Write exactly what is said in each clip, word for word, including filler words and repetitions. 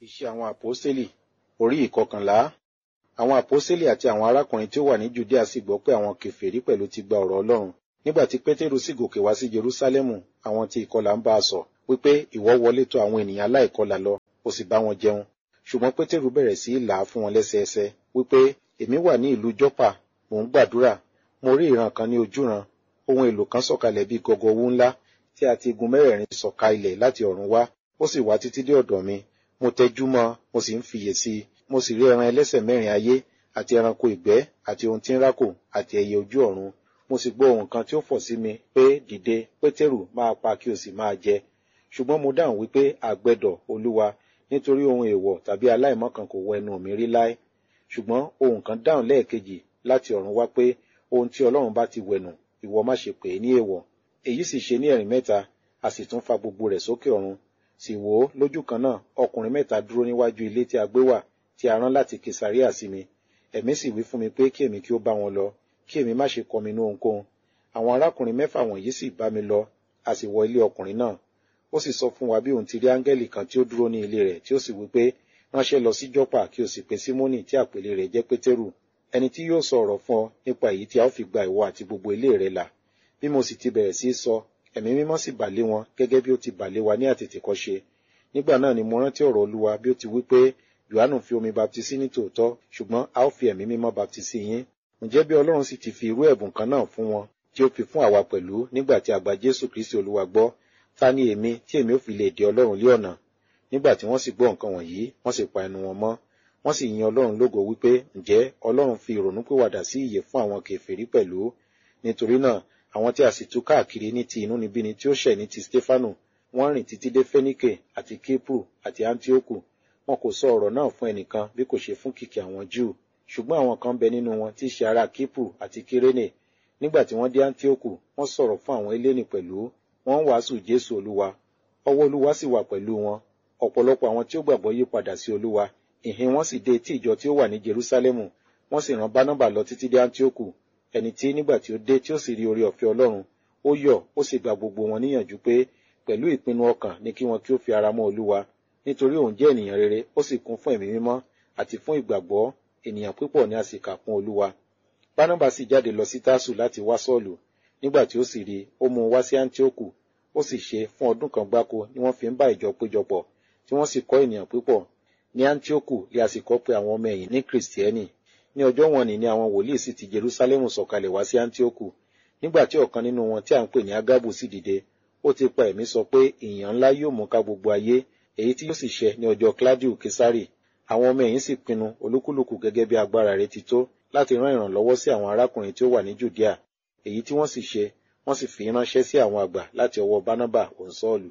Iṣẹ́ àwọn àpọ́stélì orí ìkọkànlá. Àwọn àpọ́stélì àti àwọn arákùnrin tí ó wà ní Jùdíà sì gbọ́ pé àwọn kèfèrí pẹ̀lú ti gba ọ̀rọ̀ Ọlọ́run. Nígbà tí Pétérù sì gòkè wá sí Jerúsálẹ́mù, àwọn tí ìkọlà ń bá a sọ̀, wípé ìwọ wọlé tọ̀ àwọn ènìyàn aláìkọlà lọ, ó sì bá wọn jẹun. Ṣùgbọ́n Pétérù bẹ̀rẹ̀ sí í là á fún wọn lẹ́sẹẹsẹ, wípé èmi wà ní ìlú Jọ́pà, mò ń gbàdúrà, mo rí ìran kan ní ojúran, ohun èlò kan sọ̀kalẹ̀ bí gọgọ owú ńlá, tí a ti igun mẹ́rẹ̀ẹ̀rin sọ̀ka ilẹ̀ láti ọ̀run wá, ó sì wá títí dé ọ̀dọ̀ mi. Mo tẹjú mọ́, mo sì ń fiyè sí i, mo sì rí ẹran ẹlẹ́sẹ̀ mẹ́rin ayé, àti ẹranko ìgbẹ́, àti ohun tí ń rákò, àti ẹyẹ ojú ọ̀run. Mo sì gbọ́ ohùn kan tí ó fọ̀ sí mi pé, dìde, Pétérù, máa pa kí o sì máa jẹ. Ṣùgbọ́n mo dáhùn wípé, àgbẹ̀dọ̀, Olúwa, nítorí ohun èèwọ̀ tàbí aláìmọ́ kan kò wọ ẹnu mi rí láé. Ṣùgbọ́n ohùn kan dáhùn lẹ́ẹ̀kejì láti ọ̀run wá pé, ohun tí Ọlọ́run bá ti wẹ̀nù, ìwọ má ṣe pè é ní èèwọ̀. Èyí sì ṣe ní ẹ̀rìn mẹ́ta, a sì tún fa gbogbo rẹ̀ sókè ọ̀run. Sì wò ó, lójú kan náà, ọkùnrin mẹ́ta dúró níwájú ilé tí a gbé wà, tí a rán láti Kesarea sí mi. Ẹ̀mí sì wí fún mi pé kí èmi kí ó bá wọn lọ, kí èmi má ṣe kọminú ohunkóhun. Àwọn arákùnrin mẹ́fà wọ̀nyí sì bá mi lọ, a sì wọ ilé ọkùnrin náà. Ó sì sọ fún wa bí òun ti rí áńgẹ́lì kan tí ó dúró ní ilé rẹ̀, tí ó sì wí pé, ránṣẹ́ lọ sí Jọ́pà kí o sì pe Símónì tí àpèlé rẹ̀ jẹ́ Pétérù, ẹni tí yóò sọ ọ̀rọ̀ fún ọ nípa èyí tí a ó fi gba ìwọ àti gbogbo ilé rẹ là. Bí mo sì ti bẹ̀rẹ̀ sí í sọ, ẹ̀mí mímọ́ sì bà lé wọn gẹ́gẹ́ bí ó ti bà lé wa ní àtètèkọ́ṣe. Nígbà náà ni mo rántí ọ̀rọ̀ Olúwa bí ó ti wí pé, Jòhánù fi omi baptisí ní tòótọ́, ṣùgbọ́n a ó fi ẹ̀mí mímọ́ baptisí yín. Ǹjẹ́ bí Ọlọ́run sì ti fi irú ẹ̀bùn kan náà fún wọn, tí ó fi fún àwa pẹ̀lú nígbà tí a gba Jésù Kristi Olúwa gbọ́, ta ni èmi tí èmi ó fi lè dè Ọlọ́run lé ọ̀nà? Nígbà tí wọ́n sì gbọ́ nǹkan wọ̀nyí, wọ́n sì pa ẹnu wọn mọ́. Wọ́n sì yin Ọlọ́run lógo wípé, ǹjẹ́ Ọlọ́run fi ìrònúpìwàdà sí ìyè fún àwọn kèfèrí pẹ̀lú? Nítorí náà, àwọn tí a sì tú káàkiri ní ti inúnibíni tí ó ṣẹ̀ ní ti Stefanu, wọ́n rìn títí dé Fẹ́níkè àti Kípru àti Antioku. Wọn kò sọ ọ̀rọ̀ náà fún ẹnìkan bí kò ṣe fún kìkì àwọn Júù. Ṣùgbọ́n àwọn kan bẹ nínú wọn tí í ṣe ará Kípru àti Kírénè. Nígbà tí wọ́n dé Antioku, wọ́n sọ̀rọ̀ fún àwọn Hélénì pẹ̀lú. Wọ́n ń wàásù Jésù Olúwa. Ọwọ́ Olúwa sì wà pẹ̀lú wọn. Ọ̀pọ̀lọpọ̀ àwọn tí ó gbàgbọ́ yí padà sí Olúwa. Ìhìn wọn sì dé etí ìjọ tí ó wà ní Jerúsálẹ́mù. Wọ́n sì rán Bánábà lọ títí dé Antioku. Ẹni tí nígbà tí ó dé tí ó sì rí oore ọ̀fẹ́ Ọlọ́run, ó yọ̀, ó sì gba gbogbo wọn níyànjú pé pẹ̀lú ìpinnu ọkàn ni kí wọn kí ó fi ara mọ́ Olúwa. Nítorí òun jẹ́ ènìyàn rere, ó sì kún fún ẹ̀mí mímọ́ àti fún ìgbàgbọ́, ènìyàn púpọ̀ ni a sì kà kún Olúwa. Bánábà sì jáde lọ sí Tásù láti wá Sọ́ọ̀lù. Nígbà tí ó sì rí, ó mú un wá sí Antioku. Ó sì ṣe fún ọdún kan gbáko ni wọ́n fi ń bá ìjọ péjọpọ̀, tí wọ́n sì kọ́ ènìyàn púpọ̀. Ní Antioku ni a sì kọ́ pé àwọn ọmọ ẹ̀yìn ní Kìrìsìtẹ́nì. Ní ọjọ́ wọn ni ni àwọn wòlíì sì ti Jerúsálẹ́mù sọ̀kalẹ̀ wá sí Antioku. Nígbà tí ọ̀kan nínú wọn tí à ń pè ní Ágábù sì dìde, ó ti pa ẹ̀mí sọ pé ìyàn ńlá yóò mú ká gbogbo ayé, èyí tí yóò sì ṣẹ ní ọjọ́ Kladiu Kesari. Àwọn ọmọ ẹ̀yìn sì pinnu olúkúlùkù gẹ́gẹ́ bí agbára rẹ̀ ti tó láti rán ìrànlọ́wọ́ sí àwọn arákùnrin tí ó wà ní Jùdíà. Èyí tí wọ́n sì ṣe, wọ́n sì fi ránṣẹ́ sí àwọn àgbà láti ọwọ́ Bánábà òun Sọ́ọ̀lù.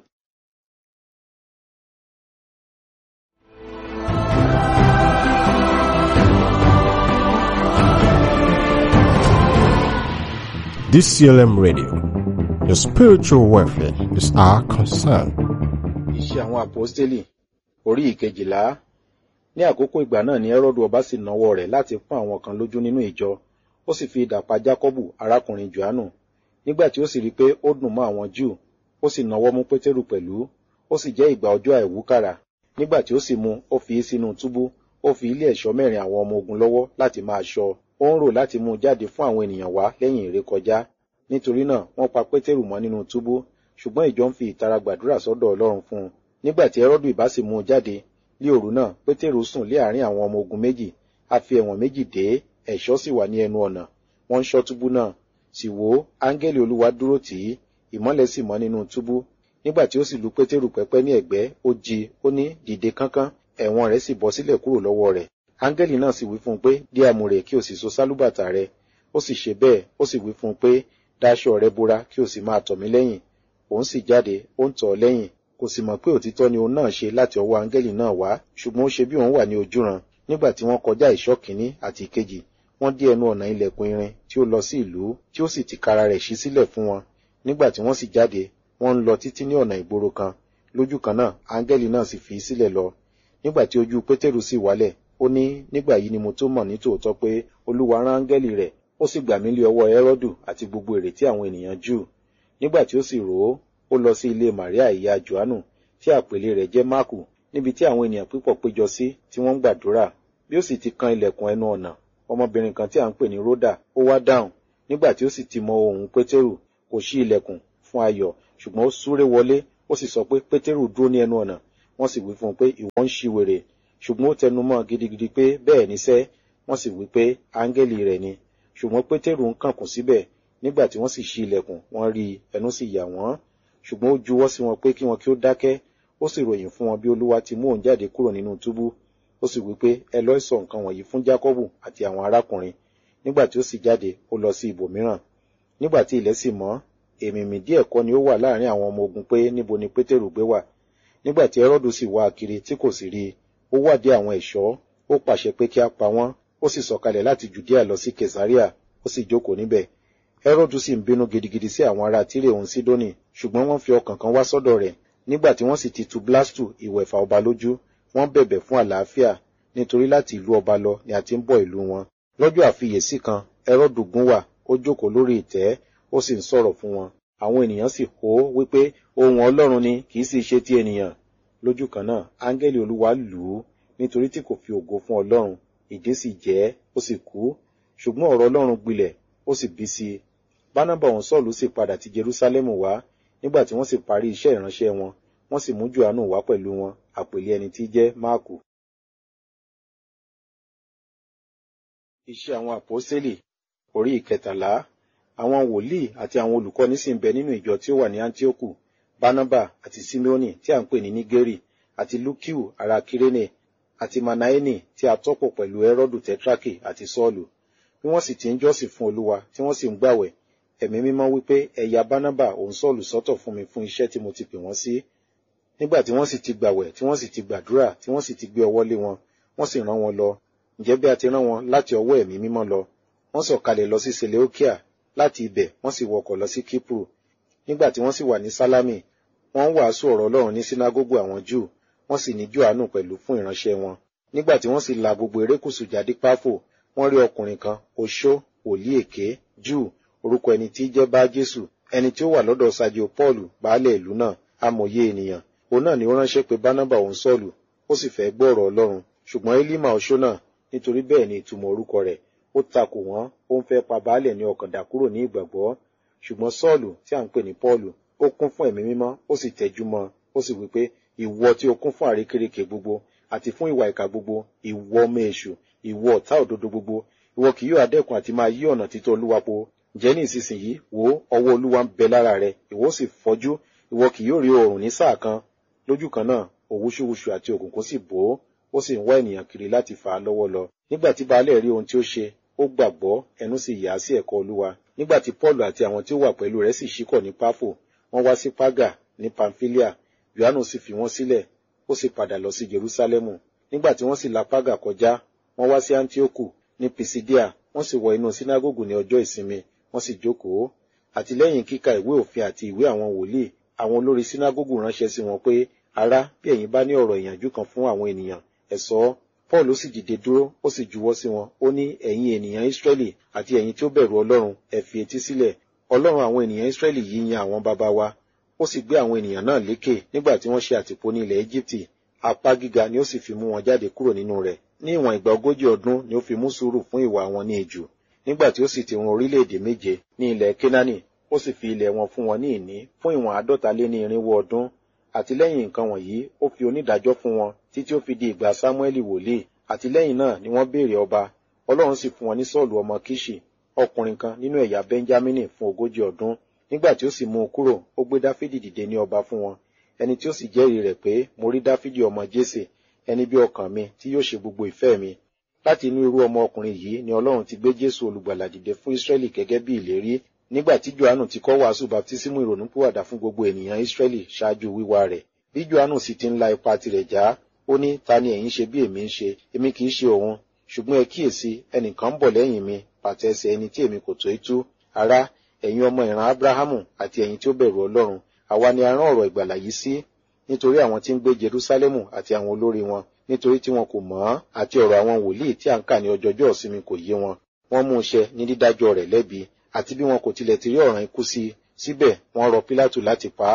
D C L M Radio, your spiritual welfare is our concern. Iṣẹ́ àwọn àpọ́stélì orí ìkejìlá. Ní àkókò ìgbà náà ni Hẹ́rọ́dù ọba sì nawọ́ rẹ̀ láti pọ́n àwọn kan lójú nínú ìjọ. Ó sì fi idà pa Jákọ́bù arákùnrin Jòhánù. Nígbà tí ó sì rí pé ó dùn mọ́ àwọn Júù, ó sì nawọ́ mú Pétérù pẹ̀lú. Ó sì jẹ́ ìgbà ọjọ́ àìwúkàrà. Nígbà tí ó sì mú, ó fi í sínú túbú. Ó fi ilé ẹ̀ṣọ́ mẹ́rin àwọn ọmọ ogun lọ́wọ́ láti máa ṣọ́. Ó ń rò láti mú jáde fún àwọn ènìyàn wá lẹ́yìn ìrékọjá. Nítorí náà, wọ́n pa Pétérù mọ́ nínú túbú, ṣùgbọ́n ìjọ ń fi ìtara gbàdúrà sọ́dọ̀ Ọlọ́run fún un. Nígbà tí Hẹ́rọ́dù ìbá sì mú un jáde, ní òru náà, Pétérù sùn lé àárín àwọn ọmọ ogun méjì, a fi ẹ̀wọ̀n méjì dè é, ẹ̀ṣọ́ sì wà ní ẹnu ọ̀nà. Wọ́n ń ṣọ́ túbú náà. Sì wò ó, áńgẹ́lì Olúwa dúró tì í, ìmọ́lẹ̀ sì mọ́ nínú túbú. Nígbà tí ó sì lu Pétérù pẹ́pẹ́ ní ẹ̀gbẹ́, ó jí, ó ní, dìde kánkán, ẹ̀wọ̀n rẹ̀ sì bọ́ sílẹ̀ kúrò lọ́wọ́ rẹ̀. Áńgẹ́lì náà sì wí fún un pé, dí àmùrè kí o sì so sálúbàtà rẹ. Ó sì ṣe bẹ́ẹ̀, ó sì wí fún un pé, dá aṣọ rẹ bora kí o sì máa tọ̀ mí lẹ́yìn. Òun sì jáde, ó ń tọ̀ ọ́ lẹ́yìn. Kò sì mọ̀ pé òtítọ́ ni òun náà ṣe láti ọwọ́ áńgẹ́lì náà wá, ṣùgbọ́n ó ṣe bí òun wà ní ojúran. Nígbà tí wọ́n kọjá ìṣọ́ kìíní àti ìkejì, wọ́n dé ẹnu ọ̀nà ilẹ̀kùn irin tí ó lọ sí ìlú, tí ó sì tìkára rẹ̀ ṣí sílẹ̀ fún wọn. Nígbà tí wọ́n sì jáde, wọ́n ń lọ títí ní ọ̀nà ìgboro kan. Lójú kan náà, áńgẹ́lì náà sì fi í sílẹ̀ lọ. Nígbà tí ojú Pétérù sì wálẹ̀, ó ní, nígbà yìí ni mo tó mọ̀ ní tòótọ́ pé Olúwa rán áńgẹ́lì rẹ̀, ó sì gbà mí lé ọwọ́ Hẹ́rọ́dù àti gbogbo ìrètí àwọn ènìyàn Júù. Nígbà tí ó sì rò ó, ó lọ sí ilé Màríà ìyá Jòhánù, tí àpèlé rẹ̀ jẹ́ Máàkù, níbi tí àwọn ènìyàn púpọ̀ péjọ sí tí wọ́n ń gbàdúrà. Bí ó sì ti kan ilẹ̀kùn ẹnu ọ̀nà, ọmọbìnrin kan tí à ń pè ní Ródà ó wá dáhùn. Nígbà tí ó sì ti mọ ohùn Pétérù, kò ṣí ilẹ̀kùn fún ayọ̀, ṣùgbọ́n ó súré wọlé, ó sì sọ pé Pétérù dúró ní ẹnu ọ̀nà. Wọ́n sì wí fún un pé ìwọ ń ṣiwèrè, ṣùgbọ́n ó tẹnu mọ́ gidigidi pé bẹ́ẹ̀ ní sẹ́. Wọ́n sì wí pé áńgẹ́lì rẹ̀ ni. Ṣùgbọ́n Pétérù ń kànkùn síbẹ̀. Nígbà tí wọ́n sì ṣí ilẹ̀kùn, wọ́n rí ẹnu sì yà wọ́n. Ṣùgbọ́n ó juwọ́ sí wọn pé kí wọn kí ó dákẹ́. Ó sì ròyìn fún wọn bí Olúwa ti mú òun jáde kúrò nínú túbú. Ó sì wí pé ẹ lọ sọ nǹkan wọ̀nyí fún Jákọ́bù àti àwọn arákùnrin. Nígbà tí ó sì jáde, ó lọ sí ibòmíràn. Nígbà tí ilẹ̀ sì mọ́, èmìmì díẹ̀ kọ́ ni ó wà láàrin àwọn ọmọ ogun pé níbo ni Pétérù gbé wà. Nígbà tí Hẹ́rọ́dù sì wá kiri tí kò sì rí i, ó wádìí àwọn ẹ̀ṣọ́, ó pàṣẹ pé kí a pa wọ́n. Ó sì sọ̀kalẹ̀ láti Jùdíà lọ sí Kèsáríà, ó sì jókòó níbẹ̀. Hẹ́rọ́dù sì ń bínú gidigidi sí àwọn ará Tírè òun Sídónì, ṣùgbọ́n wọ́n fi ọkàn kan wá sọ́dọ̀ rẹ̀. Nígbà tí wọ́n sì ti tu Blastu ìwẹ̀fà ọba lójú, wọ́n bẹ̀bẹ̀ fún àlàáfíà, nítorí láti ìlú ọba lọ ni a ti ń bọ̀ ìlú wọn. Lọ́jọ́ àfiyèsí kan, Hẹ́rọ́dù gún wà, ó jókòó lórí ìtẹ́, ó sì ń sọ̀rọ̀ fún wọn. Àwọn ènìyàn sì hó wípé ohùn Ọlọ́run ni, kì í sì ṣe ti ènìyàn. Lójú kan náà, áńgẹ́lì Olúwa lù ú, nítorí tí kò fi ògo fún Ọlọ́run, ìdè sì jẹ́, ó sì kú. Ṣùgbọ́n ọ̀rọ̀ Ọlọ́run gbilẹ̀, ó sì bí sí i. Bánábà òun Sọ́ọ̀lù sì padà ti Jerúsálẹ́mù wá. Nígbà tí wọ́n sì parí iṣẹ́ ìránṣẹ́ wọn, wọ́n sì mú Jòhánù wá pẹ̀lú wọn, àpèlé ẹni tí jẹ́ Máàkù. Iṣẹ́ àwọn àpọ́sítélì orí ìkẹtàlá. Àwọn wòlíì àti àwọn olùkọ́ni sì ń bẹ nínú ìjọ tí ó wà ní Áńtíókù, Bánábà àti Síméónì tí à ń pè ní Nígérì, àti Lúkíù ará Kírénè, àti Manaeni tí a tọ́pọ̀ pẹ̀lú Hẹ́rọ́dù tẹ́trákì àti Sọ́ọ̀lù. Bí wọ́n sì ti ń jọ́sìn fún Olúwa tí wọ́n sì ń gbàwẹ̀, Ẹ̀mí mímọ́ wípé ẹ ya Bánábà òun Sọ́ọ̀lù sọ́tọ̀ fún mi fún iṣẹ́ tí mo ti pè wọ́n sí. Nígbà tí wọ́n sì ti gbàwẹ̀, tí wọ́n sì ti gbàdúrà, tí wọ́n sì ti gbé ọwọ́ lé wọn, wọ́n sì rán wọn lọ. Ǹjẹ́ bí a ti rán wọn láti ọwọ́ Ẹ̀mí mímọ́ lọ, wọ́n sọ̀kalẹ̀ lọ sí Seleukia, láti ibẹ̀ wọ́n sì wọkọ̀ lọ sí Kípùrù. Nígbà tí wọ́n sì wà ní Sálámì, wọ́n ń wàásù ọ̀rọ̀ Ọlọ́run ní sínágógù àwọn Júù, wọ́n sì ní Jòhánù pẹ̀lú fún ìránṣẹ́ wọn. Nígbà tí wọ́n sì la gbogbo erékùṣù jáde Páfò, wọ́n rí ọkùnrin kan, oṣó, wòlíì èké, Júù, orúkọ ẹni tí jẹ́ Bá Jésù, ẹni tí ó wà lọ́dọ̀ Sájio Pọ́ọ̀lù, baálẹ̀ ìlú náà, amòye ènìyàn. Òun náà ni ó ránṣẹ́ pé Bánábà òun Sọ́ọ̀lù, ó sì fẹ́ gbọ́ ọ̀rọ̀ Ọlọ́run. Ṣùgbọ́n Élímà oṣó náà, nítorí bẹ́ẹ̀ ni ìtumọ̀ orúkọ rẹ̀, ó takò wọ́n, ó ń fẹ́ pa baálẹ̀ ní ọkàn dà kúrò ní ìgbàgbọ́. Ṣùgbọ́n Sọ́ọ̀lù tí à ń pè ní Pọ́ọ̀lù, ó kún fún Ẹ̀mí mímọ́, ó sì tẹjú mọ́, ó sì wí pé ìwọ tí ó kún fún àrékérekè gbogbo àti fún ìwà ìkà gbogbo, ìwọ ọmọ èṣù, ìwọ ọ̀tá òdodo gbogbo, ìwọ kì yóò adẹ́kun àti máa yí ọ̀nà títọ́ Olúwa po. Ǹjẹ́ ní ìsinsìnyí, wò ó, ọwọ́ Olúwa ń bẹ lára rẹ, ìwọ sì fọ́jú, ìwọ kì yóò rí oòrùn ní sáà kan. Lójú kan náà, òwúṣúwúṣu àti òkùnkùn sì bò ó, ó sì ń wá ènìyàn kiri láti fà á lọ́wọ́ lọ. Nígbà tí baálẹ̀ rí ohun tí ó ṣe, ó gbàgbọ́, ẹnu sì yà á sí ẹ̀kọ́ Olúwa. Nígbà tí Pọ́ọ̀lù àti àwọn tí ó wà pẹ̀lú rẹ̀ sì ṣíkọ̀ ní Páfò, wọ́n wá sí Págà ní Pamfilia. Jòhánù sì fi wọ́n sílẹ̀, ó sì padà lọ sí Jerúsálẹ́mù. Nígbà tí wọ́n sì la Págà kọjá, wọ́n wá sí Áńtíókù ní Pisidia, wọ́n sì wọ inú sínágógù ní ọjọ́ ìsinmi, wọ́n sì jókòó. Àti lẹ́yìn kíka ìwé òfin àti ìwé àwọn wòlíì, àwọn olórí sínágógù ránṣẹ́ sí wọn pé, ará, bí ẹ̀yin bá ní ọ̀rọ̀ ìyànjú kan fún àwọn ènìyàn, ẹ sọ ọ́. Paul ó sì dìde dúró, ó sì juwọ́ sí wọn, ó ní ẹ̀yin ènìyàn Ísírẹ́lì àti ẹ̀yin tí ó bẹ̀rù Ọlọ́run, ẹ fi etí sílẹ̀. Ọlọ́run àwọn ènìyàn Ísírẹ́lì yìí yan àwọn baba wa, ó sì gbé àwọn ènìyàn náà lékè nígbà tí wọ́n ṣe àtìpó ní ilẹ̀ Éjíptì. Apá gíga ni ó sì fi mú wọn jáde kúrò nínú rẹ̀. Ní ìwọ̀n ìgbà ogójì ọdún ni ó fi mú sùúrù fún ìwà wọn ní ijù. Nígbà tí ó sì ti run orílẹ̀-èdè méje ní ilẹ̀ Kénáánì, ó sì fi ilẹ̀ wọn fún wọn ní ìní fún ìwọ̀n àádọ́ta lé ní irinwó ọdún. Àti lẹ́yìn nǹkan wọ̀nyí, ó fi onídàájọ́ fún wọn títí ó fi di ìgbà Sámúẹ́lì wòlíì. Àti lẹ́yìn náà ni wọ́n béèrè ọba. Ọlọ́run sì fún wọn ní Sọ́ọ̀lù ọmọ Kíṣì, ọkùnrin kan nínú ẹ̀yà Bẹ́ńjámínì fún ogójì ọdún. Nígbà tí ó sì mú un kúrò, ó gbé Dáfídì dìde ní ọba fún wọn, ẹni tí ó sì jẹ́rìí rẹ̀ pé mo rí Dáfídì ọmọ Jésè, ẹni bí ọkàn mi tí yóò ṣe gbogbo ìfẹ́ mi. Láti inú irú ọmọ ọkùnrin yìí ni Ọlọ́run ti gbé Jésù olùgbàlà dìde fún Ísírẹ́lì gẹ́gẹ́ bí ìlérí, nígbà tí Jòhánù ti kọ́ wàásù baptísímù ìrònúpìwàdà fún gbogbo ènìyàn Ísírẹ́lì ṣáájú wíwá rẹ̀. Bí Jòhánù sì ti ń la ipa tirẹ̀ já, ó ní, ta ni ẹ̀yin ṣe bí èmi ń ṣe? Èmi kì í ṣe òun, ṣùgbọ́n ẹ kíyèsí, ẹnìkan ń bọ̀ lẹ́yìn mi, pàtẹ ẹsẹ̀ ẹni tí èmi kò tó itú. Ará, ẹ̀yin ọmọ ìran Ábúráhámù àti ẹ̀yin tí ó bẹ̀rù Ọlọ́run, àwa ni a rán ọ̀rọ̀ ìgbàlà yìí sí, nítorí àwọn tí ń gbé Jerúsálẹ́mù àti àwọn olórí wọn, nítorí tí wọn kò mọ̀ ọ́n, àti ọ̀rọ̀ àwọn wòlíì tí à ń kà ní ọjọjọ́ ìsinmi kò yé wọn. Wọ́n mú un ṣẹ ní dídájọ́ rẹ̀ lẹ́bi, àti bí wọn kò tilẹ̀ ti rí ọ̀ràn ikú sí, síbẹ̀ wọ́n rọ Pílátù láti pa á.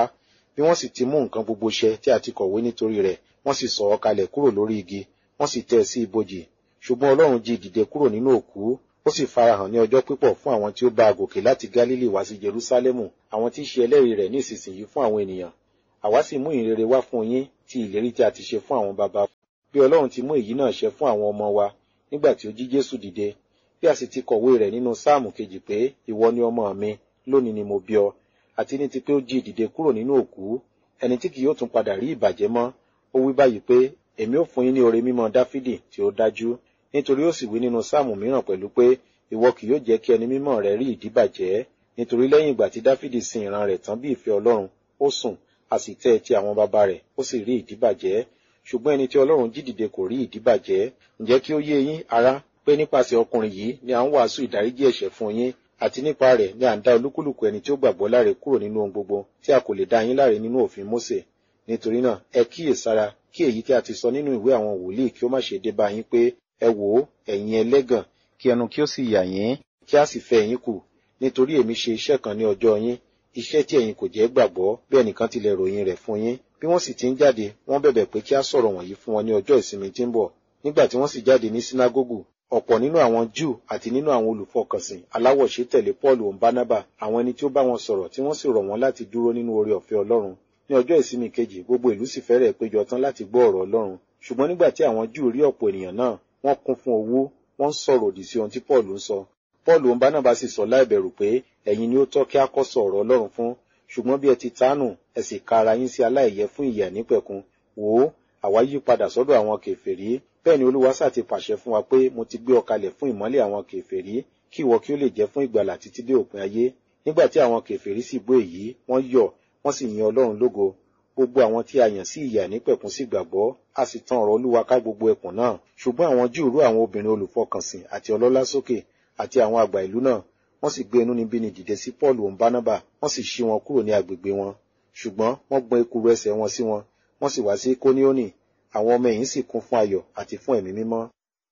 bí wọ́n sì ti mú nǹkan gbogbo ṣẹ tí a ti kọ̀wé nítorí rẹ̀, wọ́n sì sọ̀ ọ́ kalẹ̀ kúrò lórí igi, wọ́n sì tẹ́ ẹ sí ibojì. Ṣùgbọ́n Ọlọ́run jí dìde kúrò nínú òkú, ó sì farahàn ní ọjọ́ pípọ̀ fún àwọn tí ó bá a gòkè láti Gálílì wá sí Jerúsálẹ́mù, àwọn tí í ṣe ẹlẹ́rìí rẹ̀ ní ìsinsìnyí fún àwọn ènìyàn. Àwa sì mú ìrere wá fún yín ti ìlérí tí a ti ṣe fún àwọn baba. Bí Ọlọ́run ti mú èyí náà ṣẹ fún àwọn ọmọ wa nígbà tí ó jí Jésù dìde, bí a sì ti kọ̀wé rẹ̀ nínú Sáàmù kejì pé, ìwọ ni ọmọ mi, lónìí ni mo bí ọ, àti ní ti pé ó jí dìde kúrò nínú òkú, ẹni tí kì yóò tún padà rí ìbàjẹ́ mọ́. Ó wí báyìí pé, èmi ó fún yín ní oore mímọ́ Dáfídì tí ó dájú. Nítorí ó sì wí nínú Sáàmù mìíràn pẹ̀lú pé, ìwọ kì yóò jẹ́ kí ẹni mímọ́ rẹ rí ìdíbàjẹ́. Nítorí lẹ́yìn ìgbà tí Dáfídì sin ìran rẹ̀ tán bí ìfẹ́ Ọlọ́run, ó sùn, a sì tẹ́ ẹ ti àwọn baba rẹ̀, ó sì rí ìdíbàjẹ́. Ṣùgbọ́n ẹni tí Ọlọ́run jí dìde kò rí ìdíbàjẹ́. Ǹjẹ́ kí ó yé yín, ará, pé nípasẹ̀ ọkùnrin yìí ni à ń wàásù ìdáríjì ẹ̀ṣẹ̀ fún yín, àti nípa rẹ̀ ni à ń dá olúkúlùkù ẹni tí ó gbàgbọ́ láre kúrò nínú ohun gbogbo tí a kò lè dá yín láre nínú òfin Mósè. Nítorí náà, ẹ kíyèsára kí èyí tí a ti sọ nínú ìwé àwọn wòlíì kí ó má ṣe dé bá yín pé, ẹ wò ó, ẹ̀yin ẹlẹ́gàn, kí ẹnu kí ó sì yà yín, kí a sì fẹ́ yín kù. Nítorí èmi ṣe iṣẹ́ kan ní ọjọ́ yín, iṣẹ́ tí ẹ̀yin kò jẹ́ gbàgbọ́, bí ẹnìkan tilẹ̀ ròyìn rẹ̀ fún yín. Bí wọ́n sì ti ń jáde, wọ́n bẹ̀bẹ̀ pé kí a sọ̀rọ̀ wọ̀nyí fún wọn ní ọjọ́ ìsinmi tí ń bọ̀. Nígbà tí wọ́n sì jáde ní sínágógù, ọ̀pọ̀ nínú àwọn Júù àti nínú àwọn olùfọkànsìn aláwọ̀ṣe tẹ̀lé Pọ́ọ̀lù òun Bánábà, àwọn ẹni tí ó bá wọn sọ̀rọ̀ tí wọ́n sì rọ̀ wọ́n láti dúró nínú oore ọ̀fẹ́ Ọlọ́run. Ní ọjọ́ ìsinmi kejì, gbogbo ìlú sì fẹ́rẹ̀ péjọ tán láti gbọ́ ọ̀rọ̀ Ọlọ́run. Ṣùgbọ́n nígbà tí àwọn Júù rí ọ̀pọ̀ ènìyàn náà, wọ́n kún fún owú, wọ́n ń sọ̀rọ̀ òdì sí ohun tí Pọ́ọ̀lù ń sọ. Pọ́ọ̀lù òun Bánábà sì sọ láìbẹ̀rù pé, ẹ̀yin ni ó tọ́ kí a kọ́ sọ ọ̀rọ̀ Ọlọ́run fún. Ṣùgbọ́n bí ẹ ti tánù, ẹ sì ka ara yín sí aláìyẹ fún ìyà nípẹ̀kun. Wò ó, àwa yí padà sọ́dọ̀ àwọn kèfèrí. Bẹ́ẹ̀ ni Olúwa sá ti pàṣẹ fún wa pé mo ti gbé ọ kalẹ̀ fún ìmọ́lẹ̀ àwọn kèfèrí, kí ìwọ kí ó lè jẹ́ fún ìgbàlà títí dé òpin ayé. Nígbà tí àwọn kèfèrí sì gbọ́ èyí, wọ́n yọ̀, wọ́n sì yin Ọlọ́run lógo. Gbogbo àwọn tí a yàn sí ìyà nípẹ̀kun sì gbàgbọ́, a sì tan ọ̀rọ̀ Olúwa ká gbogbo ẹkùn náà. Ṣùgbọ́n àwọn Júù rú àwọn obìnrin olùfọkànsìn àti ọlọ́lá sókè àti àwọn àgbà ìlú náà, wọ́n sì gbé inúnibíni dìde sí Pọ́ọ̀lù òun Bánábà, wọ́n sì ṣí wọn kúrò ní agbègbè wọn. Ṣùgbọ́n wọ́n gbọn ekuru ẹsẹ̀ wọn sí wọn, wọ́n sì wá sí Kóníónì. Àwọn ọmọ ẹ̀yìn sì kún fún ayọ̀ àti fún ẹ̀mí mímọ́.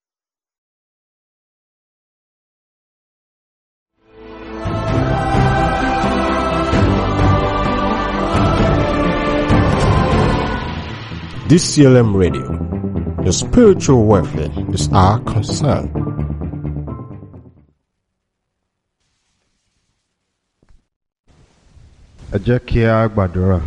D C L M Radio, your spiritual welfare is our concern. Ẹ jẹ́ kí a gbàdúrà.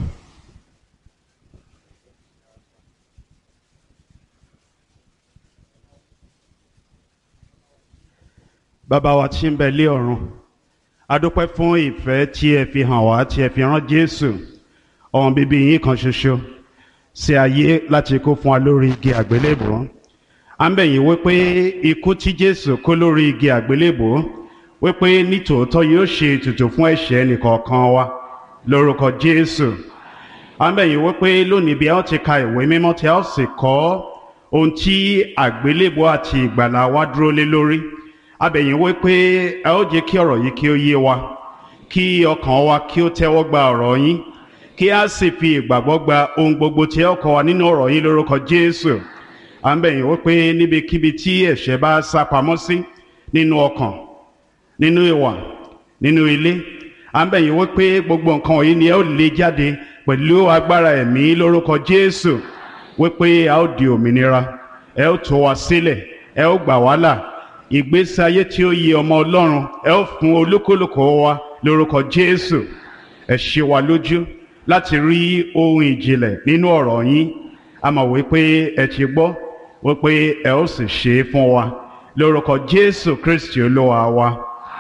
Bàbá wa tí ń bẹ lé ọ̀run, a dúpẹ́ fún ìfẹ́ tí ẹ fi hàn wá, tí ẹ fi rán Jésù, ọmọ bíbí yín kan ṣoṣo, sí ayé láti kú fún wa lórí igi àgbélébùú. À ń bẹ̀ yín wípé ikú tí Jésù kú lórí igi àgbélébùú, wípé nítòótọ́ yóò ṣe ètùtù fún ẹ̀ṣẹ̀ ẹnìkọ̀ọ̀kan wa lórúkọ Jésù. À ń bẹ̀ yín wípé lónìí bí a ó ti ka ìwé mímọ́ tí a ó sì kọ́ ohun tí àgbélébùú àti ìgbàlà wa dúró lé lórí. A bẹ̀ yín wípé ẹ ó jẹ́ kí ọ̀rọ̀ yìí kí ó yé wa, kí ọkàn wa kí ó tẹ́wọ́ gba ọ̀rọ̀ yín, kí a sì fi ìgbàgbọ́ gba ohun gbogbo tí ẹ ó kọ́ wa nínú ọ̀rọ̀ yín lórúkọ Jésù. À ń bẹ̀ yín wípé níbikíbi tí ẹ̀ṣẹ̀ bá sá pamọ́ sí, nínú ọkàn, nínú ìwà, nínú ilé, à ń bẹ̀ yín wípé gbogbo nǹkan wọ̀nyí ni ẹ ó lé jáde pẹ̀lú agbára ẹ̀mí lórúkọ Jésù, wípé a ó di òmìnira, ẹ ó tú wa sílẹ̀, ẹ ó gbà wá là. Ìgbésí ayé tí ó yẹ ọmọ Ọlọ́run ẹ ó fún olúkúlùkù wa lórúkọ Jésù. Ẹ ṣe wa lójú láti rí ohun ìjìnlẹ̀ nínú ọ̀rọ̀ yín. A mọ̀ wípé ẹ ti gbọ́ wípé ẹ ó sì ṣe é fún wa lórúkọ Jésù Kristi Olúwa wa.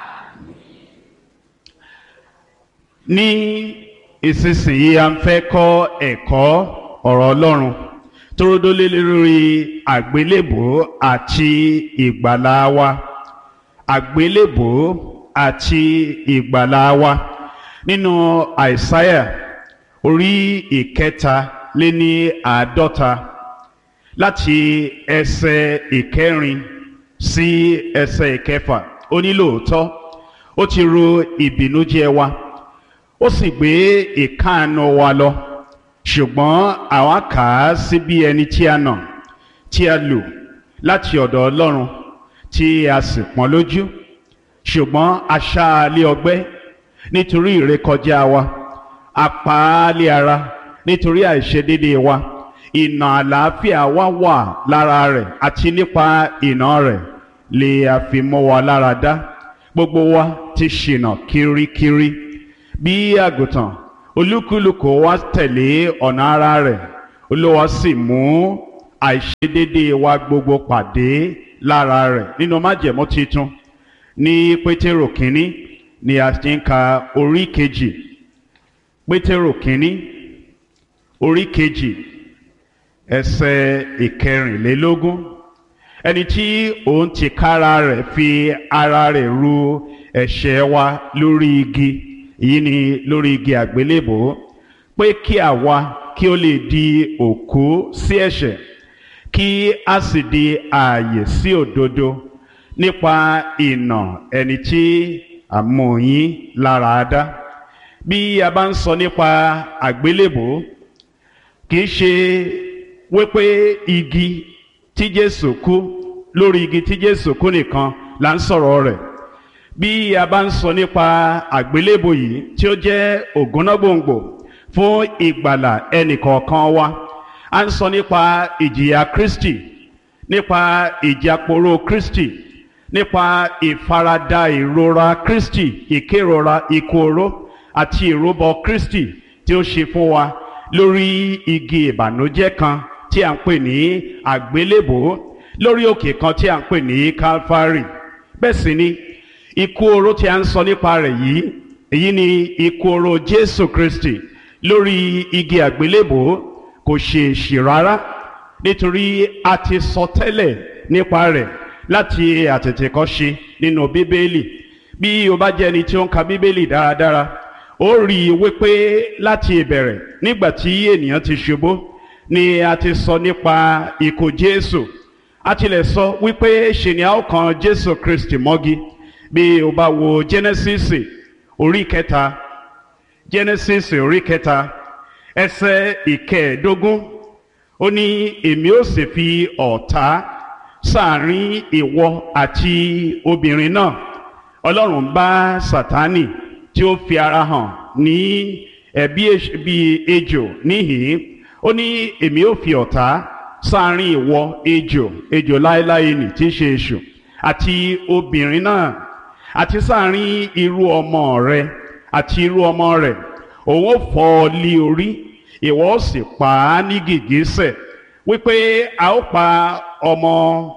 Ní ìsinsìnyí a ń fẹ́ kọ́ ẹ̀kọ́ ọ̀rọ̀ Ọlọ́run tó dólé lórí àgbélébùú àti ìgbàlà wa. Àgbélébùú àti ìgbàlà wa nínú Àìsáyà orí ìkẹta lé ní àádọ́ta láti ẹsẹ̀ ìkẹrin sí ẹsẹ̀ ìkẹfà. Ó ní lóòótọ́ ó ti ru ìbìnújẹ́ wa, ó sì gbé ìkáàánú wa lọ, ṣùgbọ́n àwa kà á sí bí ẹni tí a nà, tí a lù láti ọ̀dọ̀ Ọlọ́run, tí a sì pọ́n lójú. Ṣùgbọ́n a ṣá a lé ọgbẹ́ nítorí ìrékọjá wa, apáálé ara nítorí àìṣedéédéé wa, ìnà àlàáfíà wa wà lára rẹ̀ àti nípa ìnà rẹ̀ lè a fi mọ́ wa lára dá. Gbogbo wa ti ṣìnà kirikiri bí àgùntàn, olúkúlùkù wa tẹ̀lé ọ̀nà ara rẹ̀, Olúwa sì mú àìṣedéédéé wa gbogbo pàdé lára rẹ̀. Nínú májẹ̀mú titun ní Pétérù kínní ni a ti ń ka orí kejì. Pétérù kínní orí kejì ẹsẹ̀ ìkẹrìnlélógún. Ẹni tí òun ti kára rẹ̀ fi ara rẹ̀ ru ẹ̀ṣẹ̀ wa lórí igi, èyí ni lórí igi àgbélébò, pé kí àwa kí ó lè di òkú sí ẹ̀ṣẹ̀, kí a sì di ààyè sí òdodo nípa ìnà ẹni tí a mú yín lára dá. Bí a bá ń sọ nípa àgbélébò, kì í ṣe wípé igi tí Jésù kú, lórí igi tí Jésù kú nìkan là ń sọ̀rọ̀ rẹ̀. Bí a bá ń sọ nípa àgbélébò yìí tí ó jẹ́ ògúnnágbòǹgbò fún ìgbàlà ẹnìkọ̀ọ̀kan wa, a ń sọ nípa ìjìyà Kristi, nípa ìjàporó Kristi, nípa ìfaradà ìrora Kristi, ìkérora ikú oró àti ìrúbọ Kristi tí ó ṣe fún wa lórí igi ìbànújẹ́ kan tí a ń pè ní àgbélébò, lórí òkè kan tí a ń pè ní Calvary. Bẹ́ẹ̀ sì ni ikú oró tí a ń sọ nípa rẹ̀ yìí, èyí ni ikú oró Jésù Kristi lórí igi àgbélébò, kò ṣe èṣì rárá, nítorí a ti sọ tẹ́lẹ̀ nípa rẹ̀ láti àtètèkọ́ṣe nínú Bíbélì. Bí o bá jẹ́ ẹni tí ó ń ka Bíbélì dáradára, ó rí i wípé láti ìbẹ̀rẹ̀ nígbà tí ènìyàn ti ṣubú ni a ti sọ nípa ikú Jésù. A tilẹ̀ sọ wípé ṣe ni a ó kan Jésù Kristi mọ́gi. Bí o bá wo Genesis orí kẹta, Genesis orí kẹta ẹsẹ̀ ìkẹẹ̀ẹ́dógún, ó ní èmi ó sì fi ọ̀tá sáàrin ìwọ àti obìnrin náà. Ọlọ́run bá Sátánì tí ó fi ara hàn ní ẹ̀bí bí ejò níhìn, ó ní èmi ó fi ọ̀tá sáàrin ìwọ ejò, ejò láéláé nì tí í ṣe èṣù, àti obìnrin náà, àti sáàrin irú ọmọ rẹ àti irú ọmọ rẹ̀. Òun ó fọ́ ọ lé orí, ìwọ ó sì pa á ní gìgísẹ̀, wípé a ó pa ọmọ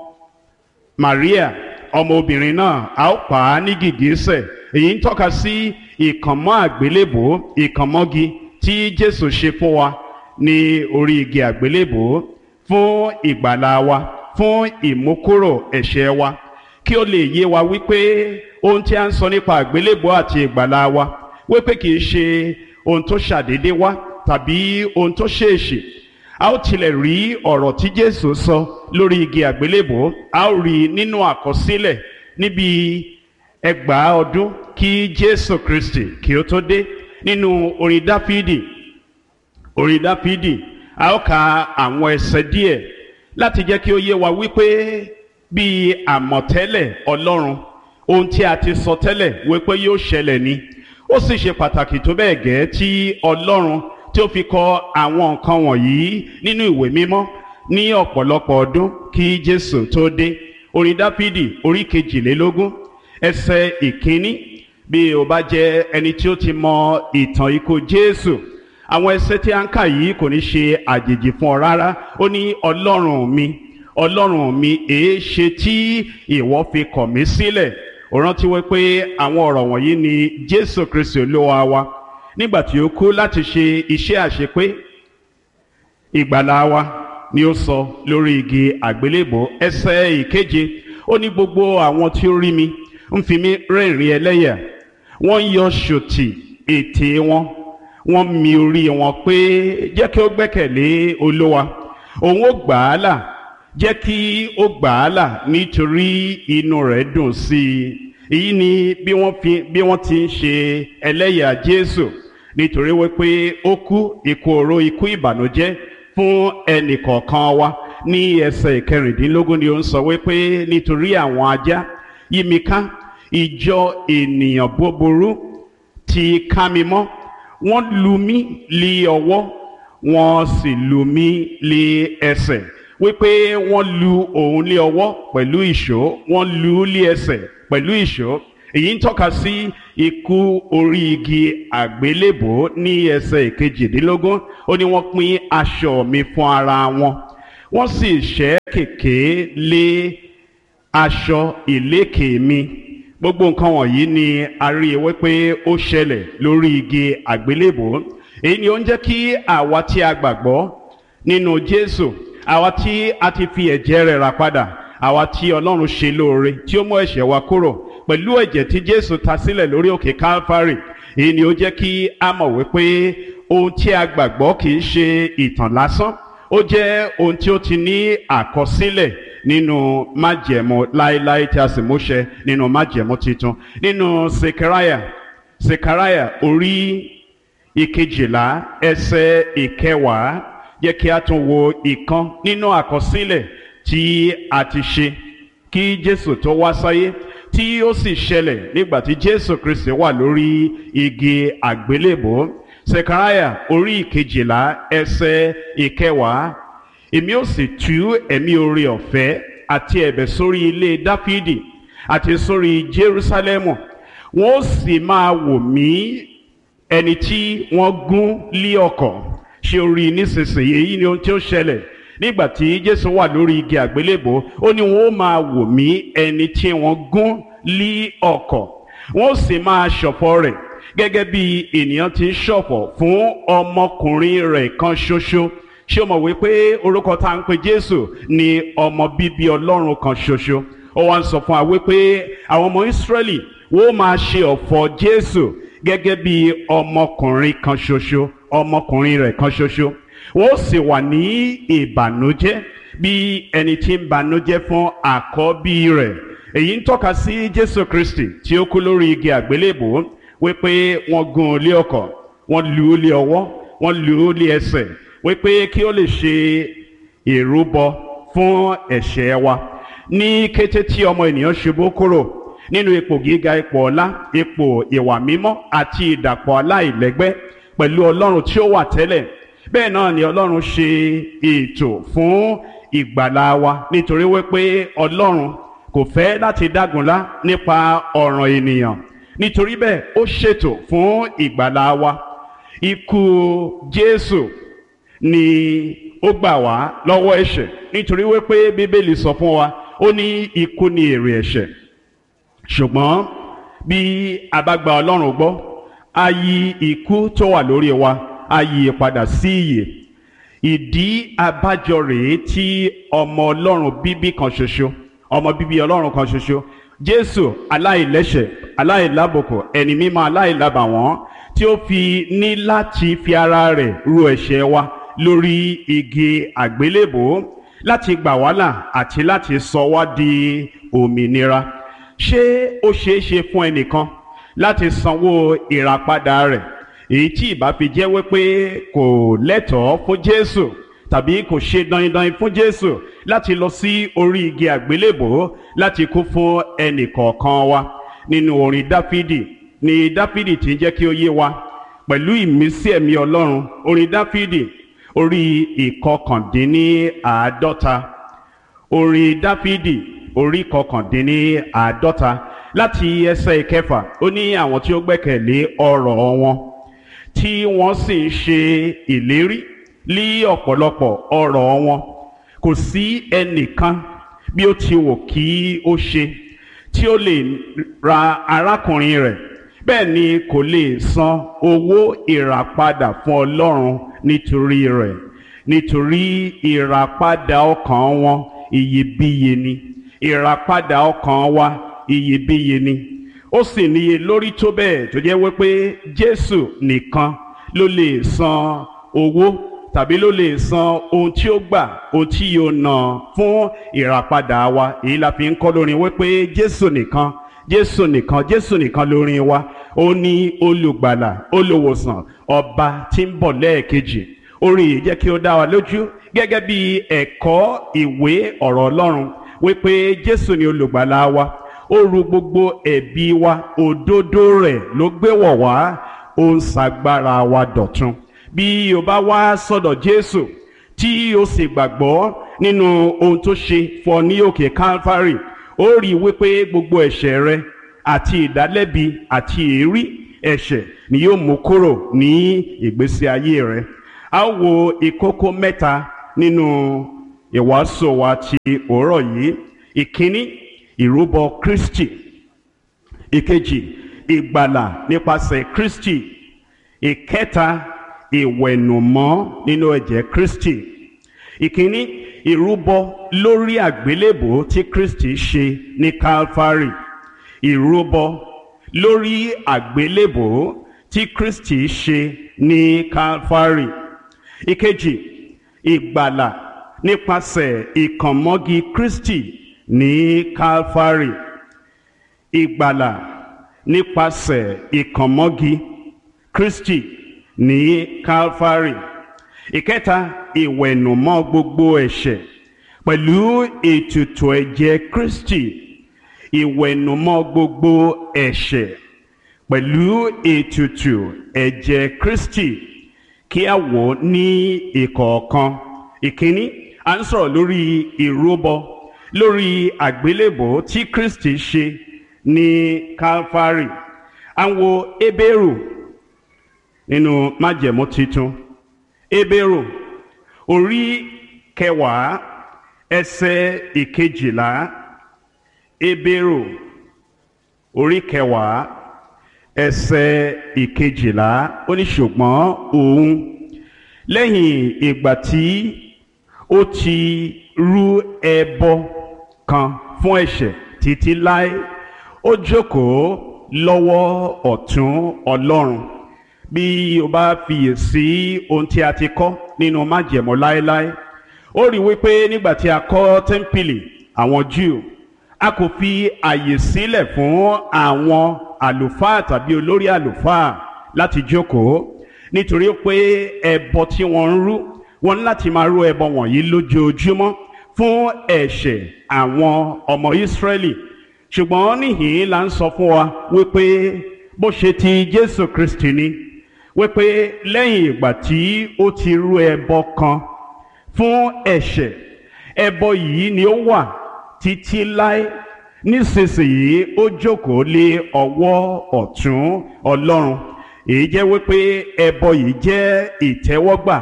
Maria, ọmọ obìnrin náà, a ó pa á ní gìgísẹ̀. Èyí ń tọ́ka sí ìkànmọ́ àgbélébò, ìkànmọ́gi tí Jésù ṣe fún wa ní orí igi àgbélébò fún ìgbàlà wa, fún ìmúkúrò ẹ̀ṣẹ̀ wa, kí ó lè yé wa wípé ohun tí a ń sọ nípa àgbélébò àti ìgbàlà wa, wípé kì í ṣe ohun tó ṣàdédé wá tàbí ohun tó ṣèèṣì. A ó tilẹ̀ rí ọ̀rọ̀ tí Jésù sọ lórí igi àgbélébò, a ó rí nínú àkọsílẹ̀ níbi ẹgbàá ọdún kí Jésù Kristi kí ó tó dé. Nínú orin Dáfídì, orin Dáfídì, a ó ka àwọn ẹsẹ̀ díẹ̀ láti jẹ́ kí ó yé wa wípé bí àmọ̀tẹ́lẹ̀ Ọlọ́run, ohun tí a ti sọ tẹ́lẹ̀ wípé yóò ṣẹlẹ̀ ni. Ó sì ṣe pàtàkì tó bẹ́ẹ̀ gẹ́ tí Ọlọ́run tí ó fi kọ àwọn nǹkan wọ̀nyí nínú ìwé mímọ́ ní ọ̀pọ̀lọpọ̀ ọdún kí Jésù tó dé. Orin Dáfídì orí kejìlélógún ẹsẹ̀ ìkíní. Bí o bá jẹ́ ẹni tí ó ti mọ ìtàn ikú Jésù, àwọn ẹsẹ̀ tí a ń kà yìí kò ní ṣe àjèjì fún ọ rárá. Ó ní Ọlọ́run mi, Ọlọ́run mi, èé ṣe tí ìwọ fi kọ̀ mí sílẹ̀. Ó rántí wípé àwọn ọ̀rọ̀ wọ̀nyí ni Jésù Kristi Olúwa wa nígbà tí ó kú láti ṣe iṣẹ́ àṣepé ìgbàlà wa ni ó sọ lórí igi àgbélébò. Ẹsẹ̀ ìkeje, ó ní gbogbo àwọn tí ó rí mi ń fi mí rẹ́rìn ẹlẹ́yà, wọ́n ń yọ ṣòtì ètè wọn, wọ́n mi orí wọn pé jẹ́ kí ó gbẹ́kẹ̀lé Olúwa, òun ó gbà á là, jẹ́ kí ó gbà á là nítorí inú rẹ̀ dùn sí i. Èyí ni bí wọ́n fi bí wọ́n ti ń ṣe ẹlẹ́yà Jésù, nítorí wípé ó kú ikú oró, ikú ìbànújẹ́ fún ẹnì kọ̀ọ̀kan wa. Ní ẹsẹ̀ ìkẹrìndínlógún ni ó ń sọ wípé nítorí àwọn ajá yí mi ká, ìjọ ènìyàn búburú ti ká mi mọ́, wọ́n lù mí lé ọwọ́ wọ́n sì lù mí lé ẹsẹ̀, wípé wọ́n lù òun lé ọwọ́ pẹ̀lú ìṣó, wọ́n lù ú lé ẹsẹ̀ pẹ̀lú ìṣó. Èyí ń tọ́ka sí ikú orí igi àgbélébò ní ẹsẹ̀ ìkejìdínlógún. Ó ní wọ́n pín aṣọ mi fún ara wọn, wọ́n sì ṣẹ́ kèké lé aṣọ ìlékè mi. Gbogbo nǹkan wọ̀nyí ni a rí i wípé ó ṣẹlẹ̀ lórí igi àgbélébò. Èyí ni ó ń jẹ́ kí àwa tí a gbàgbọ́ nínú Jésù, àwa tí a ti fi ẹ̀jẹ̀ rẹ̀ rà padà, àwa tí Ọlọ́run ṣe lóore tí ó mú ẹ̀ṣẹ̀ wa kúrò pẹ̀lú ẹ̀jẹ̀ tí Jésù ta sílẹ̀ lórí òkè Calvary. Èyí ni ó jẹ́ kí a mọ̀ wípé ohun tí a gbàgbọ́ kì í ṣe ìtàn lásán, ó jẹ́ ohun tí ó ti ní àkọsílẹ̀ nínú májẹ̀mú láéláé tí a sì mú ṣẹ nínú májẹ̀mú titun. Nínú Sekaraya Sekaraya orí ìkejìlá ẹsẹ̀ ìkẹwàá, jẹ́ kí a tún wo ìkan nínú àkọsílẹ̀ tí a ti ṣe kí Jésù tó wá sáyé, tí ó sì ṣẹlẹ̀ nígbà tí Jésù Kristi wà lórí igi àgbélébò. Sekaraya orí ìkejìlá ẹsẹ̀ ìkẹwàá, èmi ó sì tú ẹ̀mí oore ọ̀fẹ́ àti ẹ̀bẹ̀ sórí ilé Dáfídì àti sórí Jerúsálẹ́mù, wọ́n ó sì máa wò mí ẹni tí wọ́n gún lé ọ̀kọ̀. Ṣé o rí nísinsìnyí? Èyí ni ohun tí ó ṣẹlẹ̀ nígbà tí Jésù wà lórí igi àgbélébò. Ó ní wọ́n ó máa wò mí ẹni tí wọ́n gún lé ọ̀kọ̀, wọ́n ó sì máa ṣọ̀fọ̀ rẹ̀ gẹ́gẹ́ bí ènìyàn ti ń ṣọ̀fọ̀ fún ọmọkùnrin rẹ̀ kan ṣoṣo. Ṣé o mọ̀ wípé orúkọ tá à ń pe Jésù ni ọmọ bíbí Ọlọ́run kan ṣoṣo? Ó wá ń sọ fún wa wípé àwọn ọmọ Ísírẹ́lì wọ́n máa ṣe ọ̀fọ̀ Jésù gẹ́gẹ́ bí ọmọkùnrin kan ṣoṣo, ọmọkùnrin rẹ̀ kan ṣoṣo. Wọ́n sì wà ní ìbànújẹ́ bí ẹni tí ń bànújẹ́ fún àkọ́bí rẹ̀. Èyí ń tọ́ka sí Jésù Kristi tí ó kú lórí igi àgbélébò, wípé wọ́n gún un lé ọ̀kọ̀, wọ́n lù ú lé ọwọ́, wọ́n lù ú lé ẹsẹ̀, wípé kí ó lè ṣe ìrúbọ fún ẹ̀ṣẹ̀ wa. Ní kété tí ọmọ ènìyàn ṣubú kúrò nínú ipò gíga, ipò ọlá, ipò ìwà mímọ́ àti ìdàpọ̀ aláìlẹ́gbẹ́ pẹ̀lú Ọlọ́run tí ó wà tẹ́lẹ̀, bẹ́ẹ̀ náà ni Ọlọ́run ṣe ètò fún ìgbàlà wa, nítorí wípé Ọlọ́run kò fẹ́ láti dágunlá nípa ọ̀ràn ènìyàn. Nítorí bẹ́ẹ̀ ó ṣètò fún ìgbàlà wa. Ikú Jésù ni ó gbà wá lọ́wọ́ ẹ̀ṣẹ̀, nítorí wípé Bíbélì sọ fún wa, ó ní ikú ni èrè ẹ̀ṣẹ̀. Ṣùgbọ́n bí a bá gba Ọlọ́run gbọ́, a yí ikú tó wà lórí wa, a yí padà sí ìyè. Ìdí abájọ rèé tí ọmọ Ọlọ́run bíbí kan ṣoṣo, ọmọ bíbí Ọlọ́run kan ṣoṣo, Jésù aláìlẹ́ṣẹ̀, aláìlábùkù, ẹni mímọ́ aláìlábàwọ́n, tí ó fi ní láti fi ara rẹ̀ ru ẹ̀ṣẹ̀ wa lórí igi àgbélébò láti gbà wá là àti láti sọ wá di òmìnira. Ṣé ó ṣeé ṣe fún ẹnìkan láti sanwó ìràpadà rẹ̀, èyí tí ìbá fi jẹ́ wípé kò lẹ́tọ̀ọ́ fún Jésù tàbí kò ṣe dandan fún Jésù láti lọ sí orí igi àgbélébò láti kú fún ẹnìkọ̀ọ̀kan wa? Nínú orin Dáfídì ni Dáfídì tí ń jẹ́ kí ó yé wa pẹ̀lú ìmísí ẹ̀mí Ọlọ́run. Orin Dáfídì orí ìkọkàndínní àádọ́ta, orin Dáfídì orí ìkọkàndínní àádọ́ta láti ẹsẹ̀ ìkẹfà, ó ní àwọn tí ó gbẹ́kẹ̀lé ọ̀rọ̀ wọn tí wọ́n sì ń ṣe ìlérí lé ọ̀pọ̀lọpọ̀ ọ̀rọ̀ wọn, kò sí ẹnìkan bí ó ti wù kí ó ṣe tí ó lè ra arákùnrin rẹ̀, bẹ́ẹ̀ ni kò lè san owó ìràpadà fún Ọlọ́run nítorí rẹ̀, nítorí ìràpadà ọkàn wọn iyebíye ni, ìràpadà ọkàn wa iyebíye ni. Ó sì níye lórí tó bẹ́ẹ̀ tó jẹ́ wípé Jésù nìkan ló lè san owó tàbí ló lè san ohun tí ó gbà, ohun tí yóò ná fún ìràpadà wa. Èyí la fi ń kọ́ lórin wípé Jésù nìkan, Jésù nìkan, Jésù nìkan lórin wa. Ó ní olùgbàlà, olùwòsàn, ọba tí ń bọ̀ lẹ́ẹ̀kejì. Orin yìí jẹ́ kí ó dá wa lójú gẹ́gẹ́ bí ẹ̀kọ́ ìwé ọ̀rọ̀ Ọlọ́run wípé Jésù ni olùgbàlà wa. Ó ru gbogbo ẹ̀bi wa, òdodo rẹ̀ ló gbé wọ̀ wá. ó ń ṣagbára wa dọ̀tun. Bí o bá wá sọ́dọ̀ Jésù tí o sì gbàgbọ́ nínú ohun tó ṣe fún ọ ní òkè Calvary, ó rí i wípé gbogbo ẹ̀ṣẹ̀ rẹ àti ìdálẹ́bi àti èérí ẹ̀ṣẹ̀ ni yóò mú kúrò ní ìgbésí ayé rẹ. A ó wo ìkókó mẹ́ta nínú ìwàásù wa ti òórọ̀ yìí. Ìkíní, ìrúbọ Kristi. Ìkejì, ìgbàlà nípasẹ̀ Kristi. Ìkẹta, ìwẹ̀nùmọ́ nínú ẹ̀jẹ̀ Kristi. Ìkíní, ìrúbọ lórí àgbélébùú tí Kristi ṣe ní Calvary. Ìrúbọ lórí àgbélébùú tí Kristi ṣe ní Calvary. Ìkejì, ìgbàlà nípasẹ̀ ìkànmọ́gi Kristi ní Calvary. Ìgbàlà nípasẹ̀ ìkànmọ́gi Kristi ní Calvary. Ìkẹta, ìwẹ̀nùmọ́ gbogbo ẹ̀ṣẹ̀ pẹ̀lú ètùtù ẹ̀jẹ̀ Kristi. Ìwẹ̀nùmọ́ gbogbo ẹ̀ṣẹ̀ pẹ̀lú ètùtù ẹ̀jẹ̀ Kristi. Kí a wò ní ìkọ̀ọ̀kan. Ìkíní, à ń sọ̀rọ̀ lórí ìrúbọ lórí àgbélébùú tí Kristi ṣe ní Calvary. À ń wo Hébérù nínú májẹ̀mú titun. Hébérù orí kẹwàá ẹsẹ̀ ìkejìlá. Hébérù orí kẹwàá ẹsẹ̀ ìkejìlá, ó ní ṣùgbọ́n òun lẹ́yìn ìgbà tí ó ti rú ẹbọ kan fún ẹ̀ṣẹ̀ títí láé, ó jókòó lọ́wọ́ ọ̀tún Ọlọ́run. Bí o bá fiyèsí ohun tí a ti kọ́ nínú májẹ̀mú láéláé, ó rí wípé nígbà tí a kọ́ tẹ́ḿpìlì àwọn Júù, a kò fi àyè sílẹ̀ fún àwọn àlùfáà tàbí olórí àlùfáà láti jókòó, nítorí pé ẹbọ tí wọ́n ń rú, wọ́n ní láti máa rú ẹbọ wọ̀nyí lójoojúmọ́ fún ẹ̀ṣẹ̀ àwọn ọmọ Ísírẹ́lì. Ṣùgbọ́n níhìn-ín là ń sọ fún wa wípé bó ṣe ti Jésù Kristi ni, wípé lẹ́yìn ìgbà tí ó ti rú ẹbọ kan fún ẹ̀ṣẹ̀, ẹbọ yìí ni ó wà títí láé. Nísinsìnyí ó jókòó lé ọwọ́ ọ̀tún Ọlọ́run. Èyí jẹ́ wípé ẹbọ yìí jẹ́ ìtẹ́wọ́gbà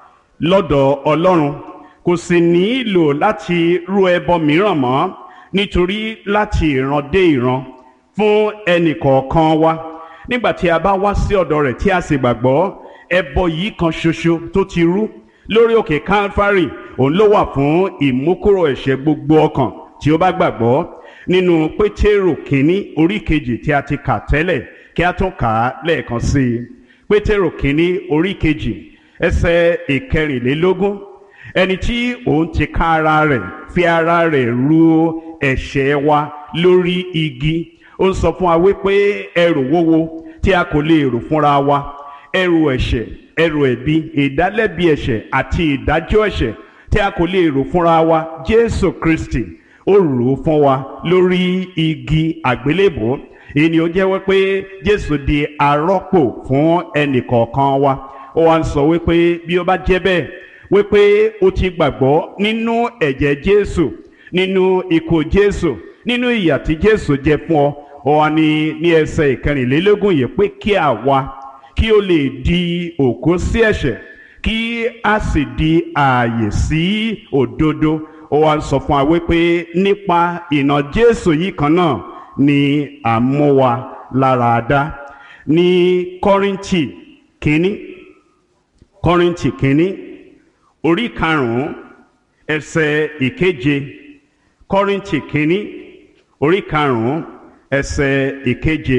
lọ́dọ̀ Ọlọ́run. Kò sì nílò láti rú ẹbọ mìíràn mọ́, nítorí láti ìran dé ìran fún ẹnìkọ̀ọ̀kan wa, nígbà tí a bá wá sí ọ̀dọ̀ rẹ̀ tí a sì gbàgbọ́, ẹbọ yìí kan ṣoṣo tó ti rú lórí òkè Calvary, òun ló wà fún ìmúkúrò ẹ̀ṣẹ̀ gbogbo ọkàn tí ó bá gbàgbọ́. Nínú Pétérù kínní orí kejì tí a ti kà tẹ́lẹ̀, kí a tún kà á lẹ́ẹ̀kan sí i. Pétérù kínní orí kejì ẹsẹ̀ ìkẹrìnlélógún. Ẹni tí òun ti ká ara rẹ̀ fi ara rẹ̀ rú ẹ̀ṣẹ̀ wa lórí igi. Ó ń sọ fún wa wípé ẹrù wúwo tí a kò lè rù fúnra wa, ẹrù ẹ̀ṣẹ̀, ẹrù ẹ̀bi, ìdálẹ́bi ẹ̀ṣẹ̀ àti ìdájọ́ ẹ̀ṣẹ̀ tí a kò lè rù fúnra wa, Jésù Kristi ó rù ú fún wa lórí igi àgbélébùú. Èyí ni ó jẹ́ wípé Jésù di arọ́pò fún ẹnìkọ̀ọ̀kan wa. Ó wá ń sọ wípé bí ó bá jẹ́ bẹ́ẹ̀, wípé ó ti gbàgbọ́ nínú ẹ̀jẹ̀ Jésù, nínú ikú Jésù, nínú ìyà tí Jésù jẹ fún ọ. Ó wá ní ní ẹsẹ̀ ìkẹrìnlélógún yìí pé kí àwa kí ó lè di òkú sí ẹ̀ṣẹ̀, kí a sì di ààyè sí òdodo. Ó wá ń sọ fún wa wípé nípa ìnà Jésù yìí kan náà ni à ń mú wa lára dá. Ní Kọ́ríńtì kínní, Kọ́ríńtì kínní orí karùn-ún ẹsẹ̀ ìkeje. Kọ́ríńtì kínní orí karùn-ún ẹsẹ̀ ìkeje.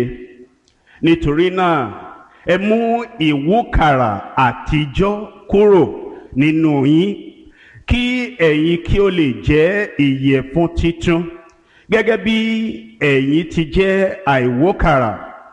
Nítorí náà ẹ mú ìwúkàrà àtijọ́ kúrò nínú yín, kí ẹ̀yin kí ó lè jẹ́ ìyẹ̀fun titun, gẹ́gẹ́ bí ẹ̀yin ti jẹ́ àìwúkàrà.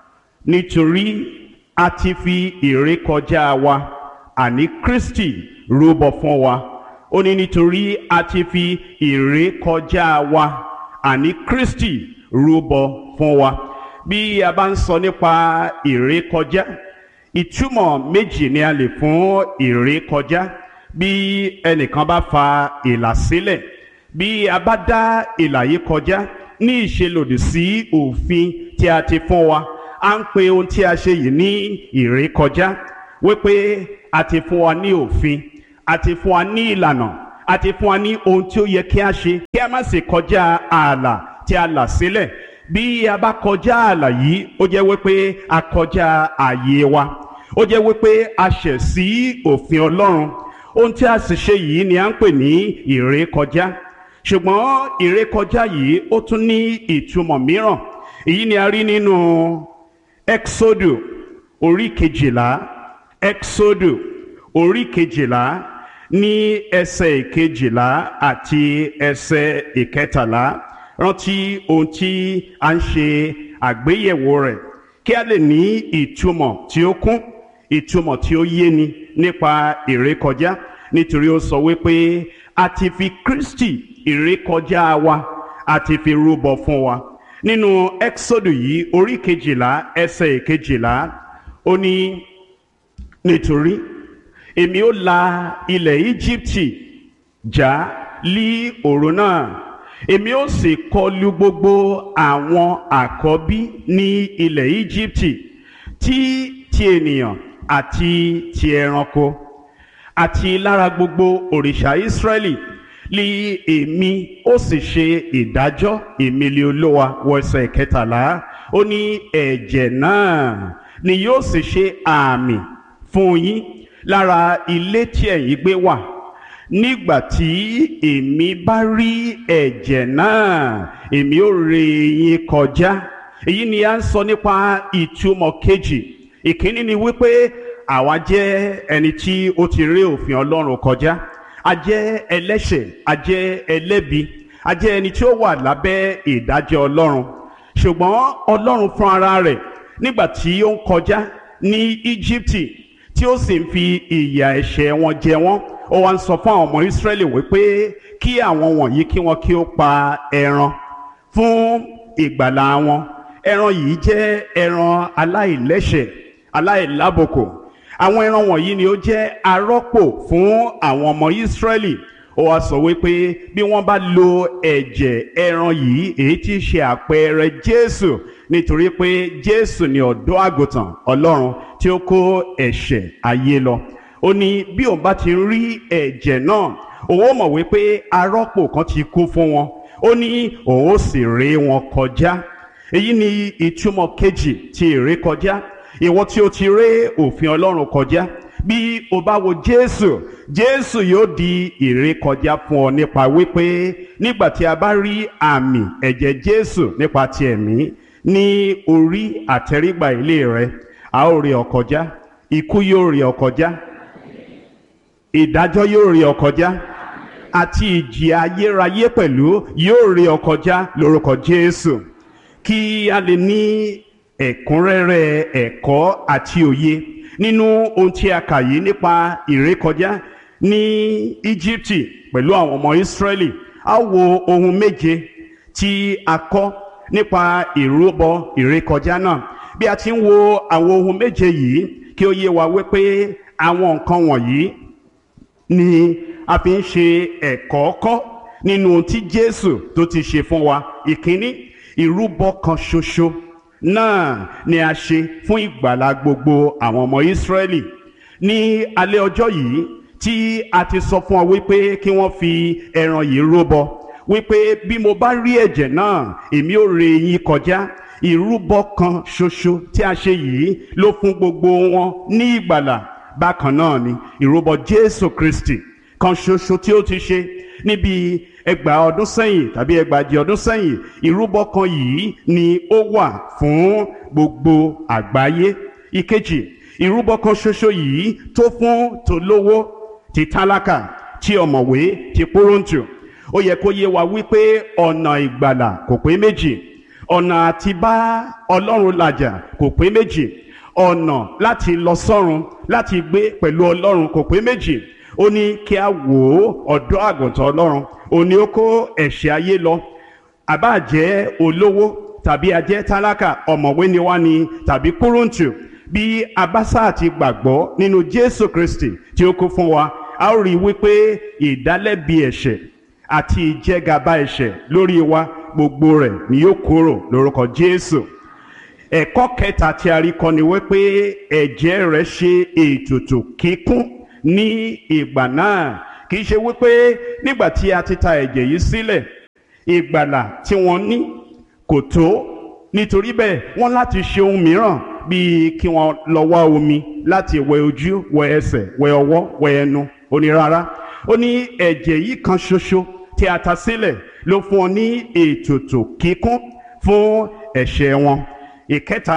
Nítorí a ti fi ìrékọjá wa, àní Kristi, rúbọ fún wa. Ó ní nítorí a ti fi ìrékọjá wa, àní Kristi, rúbọ fún wa. Bí a bá ń sọ nípa ìrékọjá, ìtumọ̀ méjì ni a lè fún ìrékọjá. Bí ẹnìkan bá fa ìlà sílẹ̀, bí a bá dá ìlà yìí kọjá ní ìṣelòdì sí òfin tí a ti fún wa, à ń pe ohun tí a ṣe yìí ní ìrékọjá, wípé a ti fún wa ní òfin, a ti fún wa ní ìlànà, a ti fún wa ní ohun tí ó yẹ kí a ṣe kí a má sì kọjá ààlà tí a là sílẹ̀. Bí a bá kọjá ààlà yìí, ó jẹ́ wípé a kọjá ààyè wa, ó jẹ́ wípé a ṣẹ̀ sí òfin Ọlọ́run. Ohun tí a sì ṣe yìí ni à ń pè ní ìrékọjá. Ṣùgbọ́n ìrékọjá yìí ó tún ní ìtumọ̀ mìíràn. Èyí ni a rí nínú Ẹ́kísódù orí kejìlá, Ẹ́kísódù orí kejìlá ní ẹsẹ̀ ìkejìlá àti ẹsẹ̀ ìkẹtàlá. Rántí ohun tí a ń ṣe àgbéyẹ̀wò rẹ̀ kí a lè ní ìtumọ̀ tí ó kún, ìtumọ̀ tí ó yéni nípa ìrékọjá, nítorí ó sọ wípé a ti fi Kristi ìrékọjá wa a ti fi rúbọ fún wa. Nínú Ẹ́kísódù yìí orí kejìlá ẹsẹ̀ ìkejìlá, ó ní nítorí èmi ó la ilẹ̀ Íjíbítì já lí òru náà, èmi ó sì kọlu gbogbo àwọn àkọ́bí ní ilẹ̀ Íjíbítì, tí ti ènìyàn àti ti ẹranko, àti lára gbogbo òrìṣà Ísírẹ́lì lí èmi ó sì ṣe ìdájọ́, èmi lé Olúwa. Wọ ẹsẹ̀ kẹtàlá, ó ní ẹ̀jẹ̀ náà ni yóò sì ṣe àmì fún yín lára ilé tí ẹ̀yin gbé wà. Nígbà tí èmi bá rí ẹ̀jẹ̀ náà, èmi ó ré yín kọjá. Èyí ni a ń sọ nípa ìtumọ̀ kejì. Ìkíní ni wípé àwa jẹ́ ẹni tí ó ti ré òfin Ọlọ́run kọjá. A jẹ́ ẹlẹ́ṣẹ̀, a jẹ́ ẹlẹ́bi, a jẹ́ ẹni tí ó wà lábẹ́ ìdájọ́ Ọlọ́run. Ṣùgbọ́n Ọlọ́run fún ara rẹ̀ nígbà tí ó ń kọjá ní Íjíbítì, tí ó sì ń fi ìyà ẹ̀ṣẹ̀ wọn jẹ wọ́n, ó wá ń sọ fún àwọn ọmọ Ísírẹ́lì wípé kí àwọn wọ̀nyí kí wọ́n kí ó pa ẹran fún ìgbàlà wọn. Ẹran yìí jẹ́ ẹran aláìlẹ́ṣẹ̀, aláìlábùkù. Àwọn ẹran wọ̀nyí ni ó jẹ́ arọ́pò fún àwọn ọmọ Ísírẹ́lì. Ó wá sọ wípé bí wọ́n bá lo ẹ̀jẹ̀ ẹran yìí, èyí tí í ṣe àpẹẹrẹ Jésù, nítorí pé Jésù ni ọ̀dọ́ àgùntàn Ọlọ́run tí ó kó ẹ̀ṣẹ̀ ayé lọ. Ó ní bí òun bá ti rí ẹ̀jẹ̀ náà, òun ó mọ̀ wípé arọ́pò kan ti kú fún wọn. Ó ní òun ó sì ré wọn kọjá. Èyí ni ìtumọ̀ kejì ti ìrékọjá. Ìwọ tí ó ti ré òfin Ọlọ́run kọjá, bí o bá wo Jésù, Jésù yóò di ìrékọjá fún ọ nípa wípé nígbà tí a bá rí àmì ẹ̀jẹ̀ Jésù nípa ti ẹ̀mí ní orí àtẹrígbà ilé rẹ, a ó rí ọ kọjá. Ikú yóò rí ọ kọjá, ìdájọ́ yóò rí ọ kọjá, àti ìjìyà ayérayé pẹ̀lú yóò rí ọ kọjá lórúkọ Jésù. Kí a lè ní ẹ̀kúnrẹ́rẹ́ ẹ̀kọ́ àti òye nínú ohun tí a kà yìí nípa ìrékọjá ní Íjíbítì pẹ̀lú àwọn ọmọ Ísírẹ́lì, a wo ohun méje tí a kọ́ nípa ìrúbọ ìrékọjá náà. Bí a ti ń wo àwọn ohun méje yìí, kí ó yé wa wípé àwọn nǹkan wọ̀nyí ni a fi ń ṣe ẹ̀kọ́ kọ́ nínú ohun tí Jésù tó ti ṣe fún wa. Ìkíní, ìrúbọ kan ṣoṣo náà ni a ṣe fún ìgbàlà gbogbo àwọn ọmọ Ísírẹ́lì. Ní alẹ́ ọjọ́ yìí tí a ti sọ fún ọ wípé kí wọ́n fi ẹran yìí rúbọ, wípé bí mo bá rí ẹ̀jẹ̀ náà, èmi ó ré yín kọjá. Ìrúbọ kan ṣoṣo tí a ṣe yìí ló fún gbogbo wọn ní ìgbàlà. Bákan náà ni ìrúbọ Jésù Kristi kan ṣoṣo tí ó ti ṣe níbi ẹgbàá ọdún sẹ́yìn tàbí ẹgbàájì ọdún sẹ́yìn. Ìrúbọ kan yìí ni ó wà fún gbogbo àgbáyé. Ìkejì, ìrúbọ kan ṣoṣo yìí tó fún tolówó, ti tálákà, ti ọ̀mọ̀wé, ti púrúǹtù. Ó yẹ kó yé wa wípé ọ̀nà ìgbàlà kò pé méjì. Ọ̀nà àti bá Ọlọ́run làjà kò pé méjì. Ọ̀nà láti lọ sọ́run, láti gbé pẹ̀lú Ọlọ́run kò pé méjì. Ó ní kí a wò ó ọ̀dọ́ àgùntàn Ọlọ́run, ó ní ó kó ẹ̀ṣẹ̀ ayé lọ. Àbá jẹ́ olówó tàbí a jẹ́ tálákà, ọ̀mọ̀wé ni wá ni tàbí kúrúǹtù, bí abásá àti gbàgbọ́ nínú Jésù Kristi tí ó kú fún wa, a ó rí i wípé ìdálẹ́bi ẹ̀ṣẹ̀ àti ìjẹgàba ẹ̀ṣẹ̀ lórí wa gbogbo rẹ̀ ni yóò kúrò lórúkọ Jésù. Ẹ̀kọ́ kẹta tí a rí kọ́ ni wípé ẹ̀jẹ̀ rẹ̀ ṣe ètùtù kíkún ní ìgbà náà. Kì í ṣe wípé nígbà tí a ti ta ẹ̀jẹ̀ yìí sílẹ̀, ìgbàlà tí wọ́n ní kò tó, nítorí bẹ́ẹ̀ wọ́n láti ṣe ohun mìíràn bíi kí wọ́n lọ wá omi láti wẹ ojú, wẹ ẹsẹ̀, wẹ ọwọ́, wẹ ẹnu. Ó ní rárá, ó ní ẹ̀jẹ̀ yìí kan ṣoṣo tí a ta sílẹ̀ ló fún ọ ní ètùtù kíkún fún ẹ̀ṣẹ̀ wọn. Ìkẹta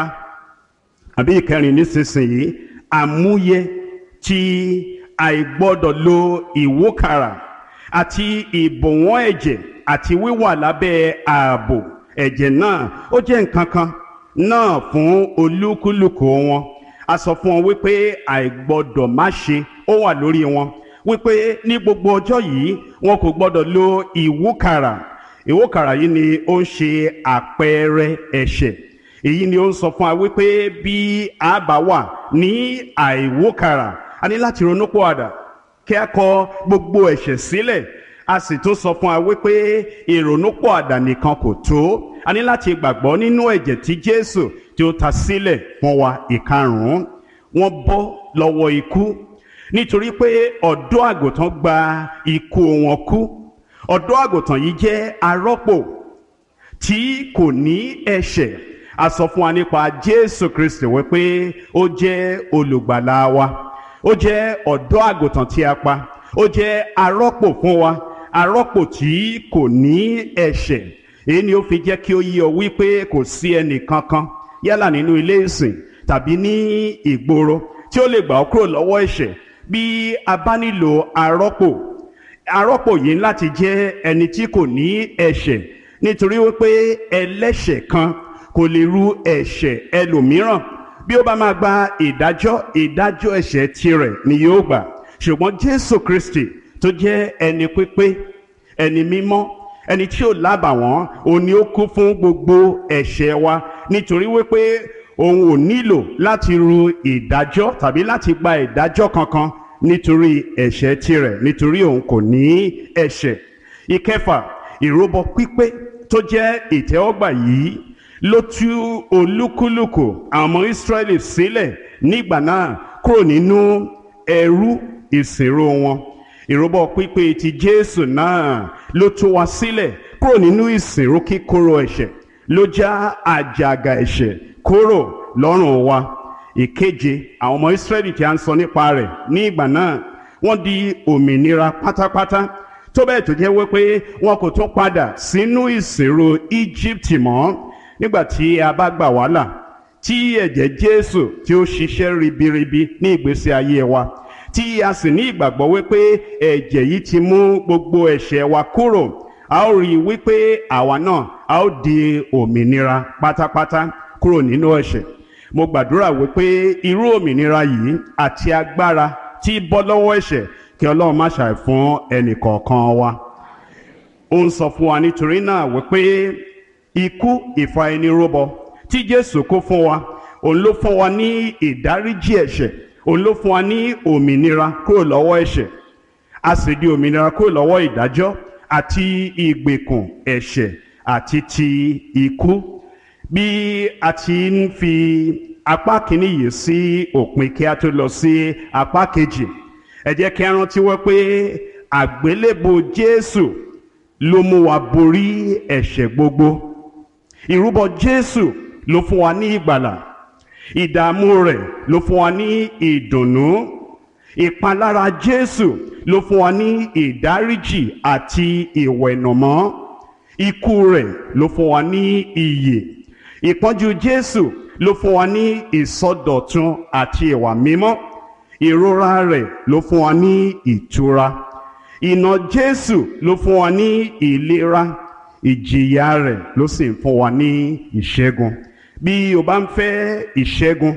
àbí ìkẹrin nísinsìnyí, àmúyẹ tí àìgbọ́dọ̀ lo ìwúkàrà àti ìbọ̀wọ́n ẹ̀jẹ̀ àti wíwà lábẹ́ ààbò ẹ̀jẹ̀ náà, ó jẹ́ nǹkan kan náà fún olúkúlùkù wọn. A sọ fún wọn wípé àìgbọ́dọ̀ má ṣe ó wà lórí wọn, wípé ní gbogbo ọjọ́ yìí wọn kò gbọ́dọ̀ lo ìwúkàrà. Ìwúkàrà yìí ni ó ń ṣe àpẹẹrẹ ẹ̀ṣẹ̀. Èyí ni ó ń sọ fún wa wípé bí a bá wà ní àìwúkàrà, a ní láti ronúpìwàdà kí a kọ gbogbo ẹ̀ṣẹ̀ sílẹ̀. A sì tún sọ fún wa wípé ìrònúpìwàdà nìkan kò tó, a ní láti gbàgbọ́ nínú ẹ̀jẹ̀ tí Jésù tí ó ta sílẹ̀ fún wa. Ìkarùn-ún, wọ́n bọ́ lọ́wọ́ ikú nítorí pé ọ̀dọ́ àgùntàn gba ikú wọn kú. Ọ̀dọ́ àgùntàn yìí jẹ́ arọ́pò tí kò ní ẹ̀ṣẹ̀. A sọ fún wa nípa Jésù Kristi wípé ó jẹ́ olùgbàlà wa, ó jẹ́ ọ̀dọ́ àgùntàn tí a pa, ó jẹ́ arọ́pò fún wa, arọ́pò tí kò ní ẹ̀ṣẹ̀. Èyí ni ó fi jẹ́ kí ó yé ọ wípé kò sí ẹnì kankan yálà nínú ilé ìsìn tàbí ní ìgboro tí ó lè gbà ọ́ kúrò lọ́wọ́ ẹ̀ṣẹ̀ bí a bá nílò arọ́pò. Arọ́pò yìí láti jẹ́ ẹni tí kò ní ẹ̀ṣẹ̀, nítorí wípé ẹlẹ́ṣẹ̀ kan kò lè ru ẹ̀ṣẹ̀ ẹlòmíràn. Bí ó bá máa gba ìdájọ́, ìdájọ́ ẹ̀ṣẹ̀ tirẹ̀ ni yóò gbà. Ṣùgbọ́n Jésù Kristi tó jẹ́ ẹni pípé, ẹni mímọ́, ẹni tí ò lábàwọ́n, òun ni ó kú fún gbogbo ẹ̀ṣẹ̀ wa, nítorí wípé òun ò nílò láti ru ìdájọ́ tàbí láti gba ìdájọ́ kankan nítorí ẹ̀ṣẹ̀ tirẹ̀, nítorí òun kò ní ẹ̀ṣẹ̀. Ìkẹfà, ìrúbọ pípé tó jẹ́ ìtẹ́wọ́gbà yìí ló tú olúkúlùkù àwọn ọmọ Ísírẹ́lì sílẹ̀ nígbà náà kúrò nínú ẹrú ìsìnrú wọn. Ìrúbọ pípé ti Jésù náà ló tú wa sílẹ̀ kúrò nínú ìsìnrú kíkorò ẹ̀ṣẹ̀, ló já àjàgà ẹ̀ṣẹ̀ kúrò lọ́rùn wa. Ìkeje, àwọn ọmọ Ísírẹ́lì tí a ń sọ nípa rẹ̀ ní ìgbà náà wọ́n di òmìnira pátápátá, tó bẹ́ẹ̀ tó jẹ́ wípé wọn kò tún padà sínú ìsìnrú Íjíbítì mọ́. Nígbà tí a bá gbà wá là, tí ẹ̀jẹ̀ Jésù tí ó ṣiṣẹ́ ribiribi ní ìgbésí ayé wa, tí a sì ní ìgbàgbọ́ wípé ẹ̀jẹ̀ yìí ti mú gbogbo ẹ̀ṣẹ̀ wa kúrò, a ó rí i wípé àwa náà a ó di òmìnira pátápátá kúrò nínú ẹ̀ṣẹ̀. Mo gbàdúrà wípé irú òmìnira yìí àti agbára tí bọ́ lọ́wọ́ ẹ̀ṣẹ̀ kí Ọlọ́run má ṣàì fún ẹnì kọ̀ọ̀kan wa. Ó ń sọ fún wa nítorí náà wípé ikú ìfà ẹni rúbọ tí Jésù kó fún wa, òun ló fún wa ní ìdáríjì ẹ̀ṣẹ̀, òun ló fún wa ní òmìnira kúrò lọ́wọ́ ẹ̀ṣẹ̀. A sì di òmìnira kúrò lọ́wọ́ ìdájọ́ àti ìgbèkùn ẹ̀ṣẹ̀ àti ti ikú. Bí a ti ń fi apá kìíní yìí sí òpin kí a tó lọ sí apá kejì, ẹ jẹ́ kí a rántí wọ́n pé àgbélébù Jésù ló mú wa borí ẹ̀ṣẹ̀ gbogbo. Ìrúbọ Jésù ló fún wa ní ìgbàlà. Ìdààmú rẹ̀ ló fún wa ní ìdùnnú. Ìpalára Jésù ló fún wa ní ìdáríjì àti ìwẹ̀nùmọ́. Ikú rẹ̀ ló fún wa ní ìyè. Ìpọ́njú Jésù ló fún wa ní ìsọdọ̀tun àti ìwà mímọ́. Ìrora rẹ̀ ló fún wa ní ìtura. Ìnà Jésù ló fún wa ní ìlera. Ìjìyà rẹ̀ ló sì ń fún wa ní ìṣẹ́gun. Bí o bá ń fẹ́ ìṣẹ́gun,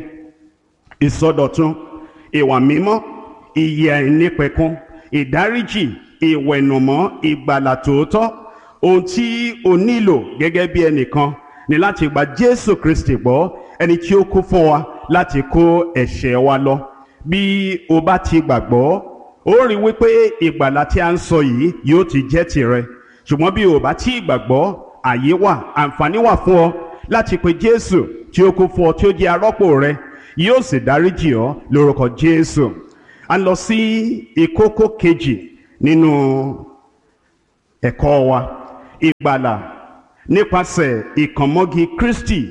ìsọdọ̀tun, ìwà mímọ́, ìyè àìnípẹ̀kun, ìdáríjì, ìwẹ̀nùmọ́, ìgbàlà tòótọ́, ohun tí o nílò gẹ́gẹ́ bí ẹnìkan ni láti gba Jésù Kristi gbọ́, ẹni tí ó kú fún wa láti kó ẹ̀ṣẹ̀ wa lọ. Bí o bá ti gbàgbọ́, ó rí wípé ìgbàlà tí a ń sọ yìí yóò ti jẹ́ tìrẹ. Ṣùgbọ́n bí o bá ti gbàgbọ́, àyè wà, àǹfààní wà fún ọ láti pe Jésù tí ó kú fún ọ, tí ó jẹ́ arọ́pò rẹ, yóò sì dáríjì ọ́ lórúkọ Jésù. A lọ sí ìkókó kejì nínú ẹ̀kọ́ wa, ìgbàlà nípasẹ̀ ìkànmọ́gi Kristi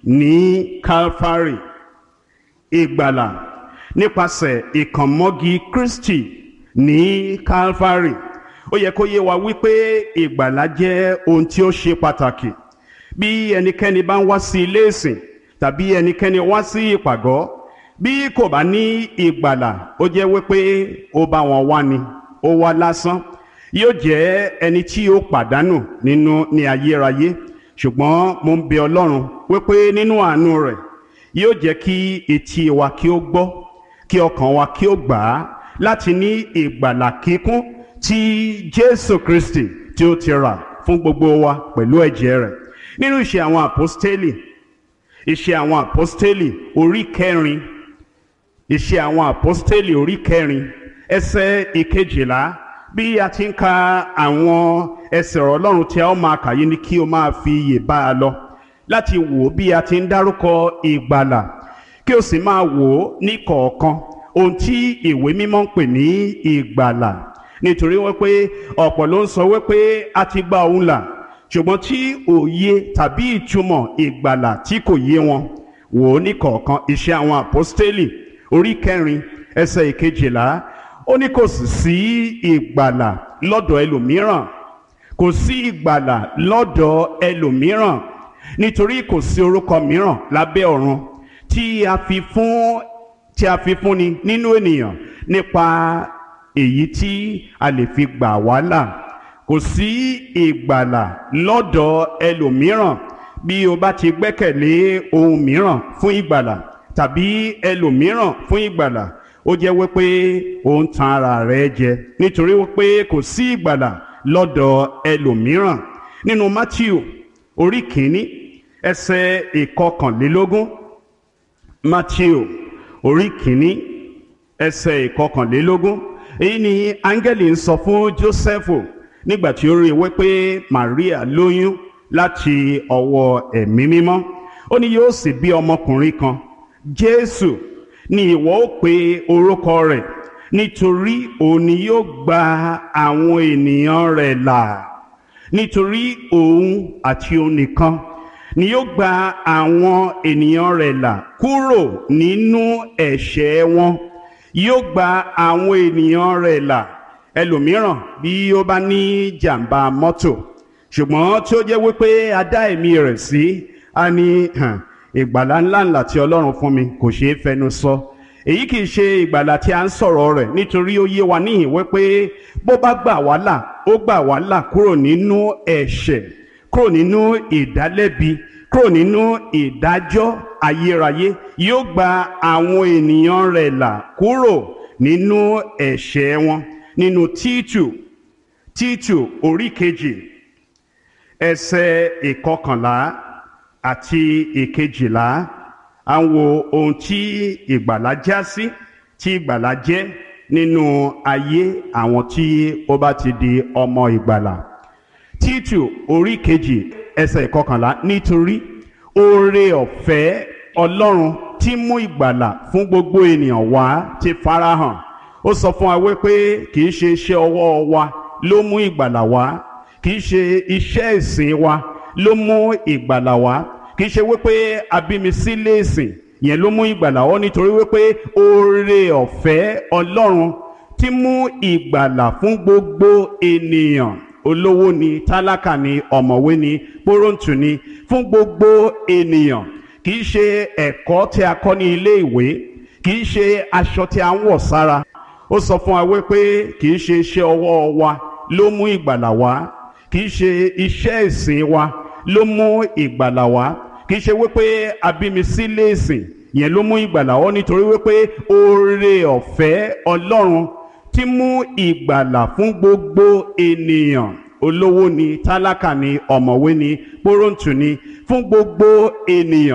ní Calvary. Ìgbàlà nípasẹ̀ ìkànmọ́gi Kristi ní Calvary. Ó yẹ kó yé wa wípé ìgbàlà jẹ́ ohun tí ó ṣe pàtàkì. Bí ẹnikẹ́ni bá ń wá sí ilé ìsìn tàbí ẹnikẹ́ni wá sí ìpàgọ́, bí kò bá ní ìgbàlà, ó jẹ́ wípé ó bá wọn wá ni, ó wá lásán. Yóò jẹ́ ẹni tí ó pàdánù nínú ní ayérayé. Ṣùgbọ́n mo ń bẹ Ọlọ́run wípé nínú àánú rẹ̀ yóò jẹ́ kí etí wa kí ó gbọ́, kí ọkàn wa kí ó gbà á láti ní ìgbàlà kíkún tí Jésù Kristi tí ó ti rà fún gbogbo wa pẹ̀lú ẹ̀jẹ̀ rẹ̀. Nínú Ìṣe àwọn Àpọ́stélì, Ìṣe àwọn Àpọ́stélì orí kẹrin, Ìṣe àwọn Àpọ́stélì orí kẹrin ẹsẹ̀ ìkejìlá, bí a ti ń ka àwọn ẹsẹ̀ ọ̀rọ̀ Ọlọ́run tí a ó máa kà yìí ni kí o máa fi iyè bá a lọ, láti wò bí a ti ń dárúkọ ìgbàlà, kí o sì máa wò ó ní kọ̀ọ̀kan ohun tí ìwé mímọ́ ń pè ní ìgbàlà. Nítorí wípé ọ̀pọ̀ ló ń sọ wípé a ti gba òun là, ṣùgbọ́n tí òye tàbí ìtumọ̀ ìgbàlà tí kò yé wọn. Wò ó ní kọ̀ọ̀kan. Ìṣe àwọn Àpọ́stélì orí kẹrin ẹsẹ̀ ìkejìlá, ó ní kò sì sí ìgbàlà lọ́dọ̀ ẹlòmíràn, kò sí ìgbàlà lọ́dọ̀ ẹlòmíràn, nítorí kò sí orúkọ mìíràn lábẹ́ ọ̀run tí a fi fún tí a fi fúnni nínú ènìyàn nípa èyí tí a lè fi gbà wá là. Kò sí ìgbàlà lọ́dọ̀ ẹlòmíràn. Bí o bá ti gbẹ́kẹ̀lé ohun mìíràn fún ìgbàlà tàbí ẹlòmíràn fún ìgbàlà, ó jẹ́ wípé ó ń tan ara rẹ̀ jẹ, nítorí wípé kò sí ìgbàlà lọ́dọ̀ ẹlòmíràn. Nínú Mátíù orí kìíní ẹsẹ̀ ìkọkànlélógún, Mátíù orí kìíní ẹsẹ̀ ìkọkànlélógún, èyí ni áńgẹ́lì ń sọ fún Jósẹ́fù nígbà tí ó rí wípé Màríà lóyún láti ọwọ́ ẹ̀mí mímọ́. Ó ní yóò sì bí ọmọkùnrin kan, Jésù ni ìwọ ó pe orúkọ rẹ̀, nítorí òun ni yóò gba àwọn ènìyàn rẹ̀ là. Nítorí òun àti òun nìkan ni yóò gba àwọn ènìyàn rẹ̀ là kúrò nínú ẹ̀ṣẹ̀ wọn. Yóò gba àwọn ènìyàn rẹ̀ là. Ẹlòmíràn bí ó bá ní jàǹbá mọ́tò, ṣùgbọ́n tí ó jẹ́ wípé a dá ẹ̀mí rẹ̀ sí, a ní ìgbàlà ńláńlá tí Ọlọ́run fún mi kò ṣeé fẹnu sọ. Èyí kìí ṣe ìgbàlà tí a ń sọ̀rọ̀ rẹ̀, nítorí ó yé wa níhìn wípé bó bá gbà wá là, ó gbà wá là kúrò nínú ẹ̀ṣẹ̀, kúrò nínú ìdálẹ́bi, kúrò nínú ìdájọ́ ayérayé. Yóò gba àwọn ènìyàn rẹ̀ là kúrò nínú ẹ̀ṣẹ̀ wọn. Nínú Títù, Títù orí kejì ẹsẹ̀ ìkọkànlá àti ìkejìlá, à ń wo ohun tí ìgbàlà já sí, tí ìgbàlà jẹ́ nínú ayé àwọn tí ó bá ti di ọmọ ìgbàlà. Títù orí kejì ẹsẹ̀ ìkọkànlá, nítorí oore ọ̀fẹ́ Ọlọ́run tí mú ìgbàlà fún gbogbo ènìyàn wá ti farahàn. Ó sọ fún wa wípé kìí ṣe iṣẹ́ ọwọ́ wa ló mú ìgbàlà wá, kìí ṣe iṣẹ́ ìsìn wa ló mú ìgbàlà wá, kìí ṣe wípé abími sílé ìsìn yẹn ló mú ìgbàlà wá, nítorí wípé oore ọ̀fẹ́ Ọlọ́run tí mú ìgbàlà fún gbogbo ènìyàn, olówó ni, tálákà ni, ọ̀mọ̀wé ni, pọ́rọ̀ǹtù ni, fún gbogbo ènìyàn. Kìí ṣe ẹ̀kọ́ tí a kọ́ ní ilé ìwé, kìí ṣe aṣọ tí a ń wọ̀ sára. Ó sọ fún wa wípé kìí ṣe iṣẹ́ ọwọ́ wa ló mú ìgbàlà wá, kìí ṣe iṣẹ́ ìsìn wa ló mú ìgbàlà wá, kìí ṣe wípé abími sílé ìsìn yẹn ló mú ìgbàlà wá, nítorí wípé oore ọ̀fẹ́ Ọlọ́run tí mú ìgbàlà fún gbogbo ènìyàn, olówó ni, tálákà ni, ọ̀mọ̀wé ni, pọ́rọ̀ǹtù ni, fún gbogbo ènìyàn.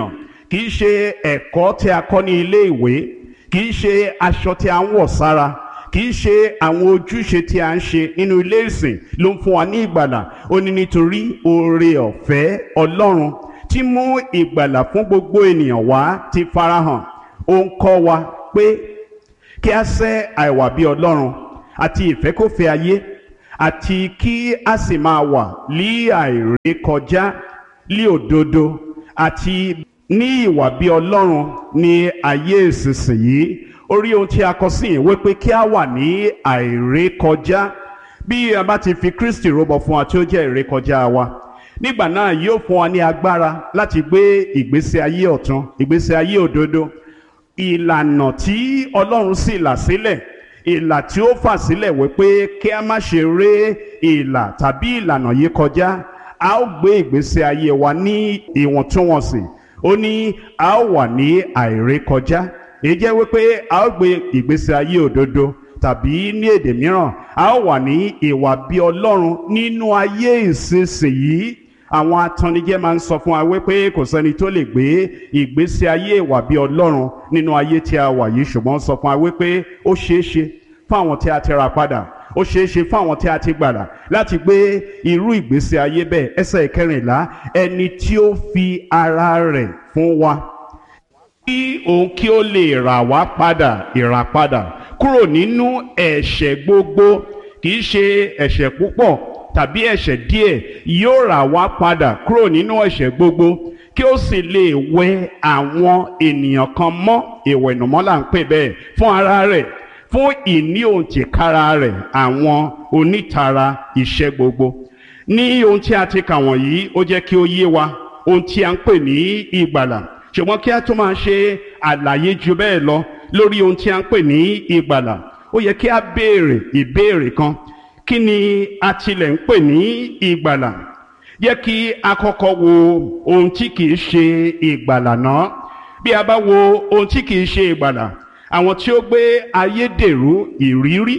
kì í ṣe ẹ̀kọ́ tí a kọ́ ní ilé ìwé, kì í ṣe aṣọ tí a ń wọ̀ sára, kì í ṣe àwọn ojúṣe tí a ń ṣe nínú ilé ìsìn ló ń fún wa ní ìgbàlà. Ó ní nítorí oore ọ̀fẹ́ Ọlọ́run tí mú ìgbàlà fún gbogbo ènìyàn wá ti farahàn. Ó ń kọ́ wa pé kí a sẹ́ àìwà bí Ọlọ́run àti ìfẹ́kọ̀fẹ́ ayé, àti kí a sì máa wà ní àìrékọjá, ní òdodo àti ní ìwà bí Ọlọ́run ní ayé ìsinsìnyí. Orí ohun tí a kọ sí ìwé pé kí a wà ní àìrékọjá. Bí a bá ti fi Kristi rúbọ fún wa tí ó jẹ́ ìrékọjá wa, nígbà náà yóò fún wa ní agbára láti gbé ìgbésí ayé ọ̀tun, ìgbésí ayé òdodo. Ìlànà tí Ọlọ́run sì là sílẹ̀, ìlà tí ó fà sílẹ̀ wípé kí a má ṣe ré ìlà tàbí ìlànà yìí kọjá, a ó gbé ìgbésí ayé wa ní ìwọ̀ntúnwọ̀nsì. Ó ní a ó wà ní àìrékọjá. Èyí jẹ́ wípé a ó gbé ìgbésí ayé òdodo, tàbí ní èdè mìíràn a ó wà ní ìwà bí Ọlọ́run nínú ayé ìsinsìnyí. Àwọn atannijẹ máa ń sọ fún wa wípé kò sẹ́ni tó lè gbé ìgbésí ayé ìwà bí Ọlọ́run nínú ayé tí a wà yìí, ṣùgbọ́n sọ fún wa wípé ó ṣeé ṣe fún àwọn tí a ti rà padà, ó ṣeé ṣe fún àwọn tí a ti gbàlà láti gbé irú ìgbésí ayé bẹ́ẹ̀. Ẹsẹ̀ ìkẹrìnlá, ẹni tí ó fi ara rẹ̀ fún wa kí òun kí ó lè rà wá padà, ìràpadà kúrò nínú ẹ̀ṣẹ̀ gbogbo, kì í ṣe ẹ̀ṣẹ̀ púpọ̀ tàbí ẹ̀ṣẹ̀ díẹ̀, yóò rà wá padà kúrò nínú ẹ̀ṣẹ̀ gbogbo, kí ó sì lè wẹ àwọn ènìyàn kan mọ́, ìwẹ̀nùmọ́ là ń pè bẹ́ẹ̀, fún ara rẹ̀, fún ìní òǹtìkára rẹ̀, àwọn onítara iṣẹ́ gbogbo. Ní ohun tí a ti kà wọ̀nyí, ó jẹ́ kí ó yé wa ohun tí a ń pè ní ìgbàlà. Ṣùgbọ́n kí a tó máa ṣe àlàyé ju bẹ́ẹ̀ lọ lórí ohun tí a ń pè ní ìgbàlà, ó yẹ kí a béèrè ìbéèrè kan. Kí ni a tilẹ̀ ń pè ní ìgbàlà? Yẹ kí a kọ́kọ́ wo ohun tí kìí ṣe ìgbàlà náà. Bí a bá wo ohun tí kìí ṣe ìgbàlà, àwọn tí ó gbé ayédèrú ìrírí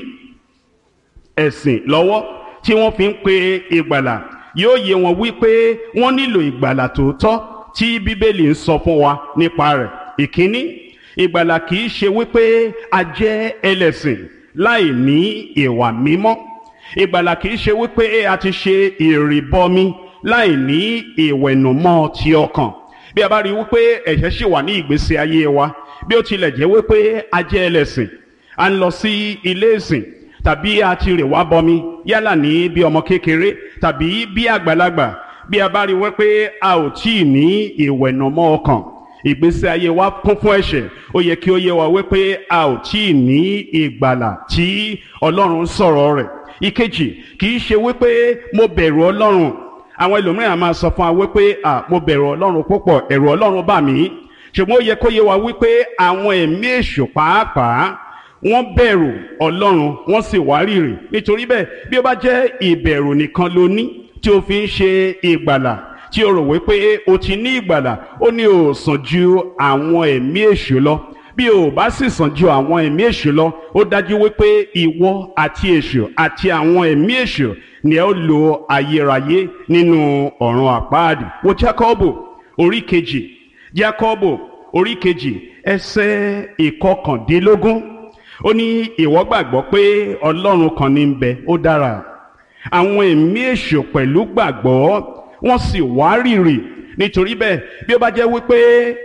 ẹ̀sìn lọ́wọ́ tí wọ́n fi ń pe ìgbàlà, yóò yé wọn wípé wọ́n nílò ìgbàlà tòótọ́ tí Bíbélì ń sọ fún wa nípa rẹ̀. Ìkíní, ìgbàlà kìí ṣe wípé a jẹ́ ẹlẹ́sìn láì ní ìwà mímọ́. Ìgbàlà kìí ṣe wípé a ti ṣe ìrìbọmi láì ní ìwẹ̀nùmọ́ ti ọkàn. Bí a bá rí wípé ẹ̀ṣẹ̀ ṣì wà ní ìgbésí ayé wa, bí ó tilẹ̀ jẹ́ wípé a jẹ́ ẹlẹ́sìn, a ń lọ sí ilé ìsìn, tàbí a ti rè wá bọmi, yálà ní bí ọmọ kékeré tàbí bí àgbàlagbà, bí a bá rí wípé a ò tí ì ní ìwẹ̀nùmọ́ ọkàn, ìgbésí ayé wa kún fún ẹ̀ṣẹ̀, ó yẹ kí ó yé wa wípé a ò tí ì ní ìgbàlà tí Ọlọ́run sọ̀rọ̀ rẹ̀. Ìkejì, kì í ṣe wípé mo bẹ̀rù Ọlọ́run. Àwọn ẹlòmíràn máa sọ fún wa wípé à mo bẹ̀rù Ọlọ́run púpọ̀, ẹ̀rù Ọlọ́run bà mí. Ṣùgbọ́n ó yẹ kó yé wa wípé àwọn ẹ̀mí èṣù pàápàá wọ́n bẹ̀rù Ọlọ́run, wọ́n sì wárìrì. Nítorí bẹ́ẹ̀, bí ó bá jẹ́ ìbẹ̀rù nìkan ló ní tí ó fi ń ṣe ìgbàlà, tí o rò wípé o ti ní ìgbàlà, ó ní o sàn ju àwọn ẹ̀mí èṣù lọ. Bí o bá sì sàn ju àwọn ẹ̀mí èṣù lọ, ó dájú wípé ìwọ àti èṣù àti àwọn ẹ̀mí èṣù ni ẹ ó lo ayérayé nínú ọ̀run àpáàdì. Wo Jákọ́bù orí kejì, Jákọ́bù orí kejì ẹsẹ̀ ìkọkàndínlógún. Ó ní ìwọ gbàgbọ́ pé Ọlọ́run kan ní ń bẹ, ó dára. Àwọn ẹ̀mí èṣù pẹ̀lú gbàgbọ́, wọ́n sì wárìrì. Nítorí bẹ́ẹ̀, bí ó bá jẹ́ wípé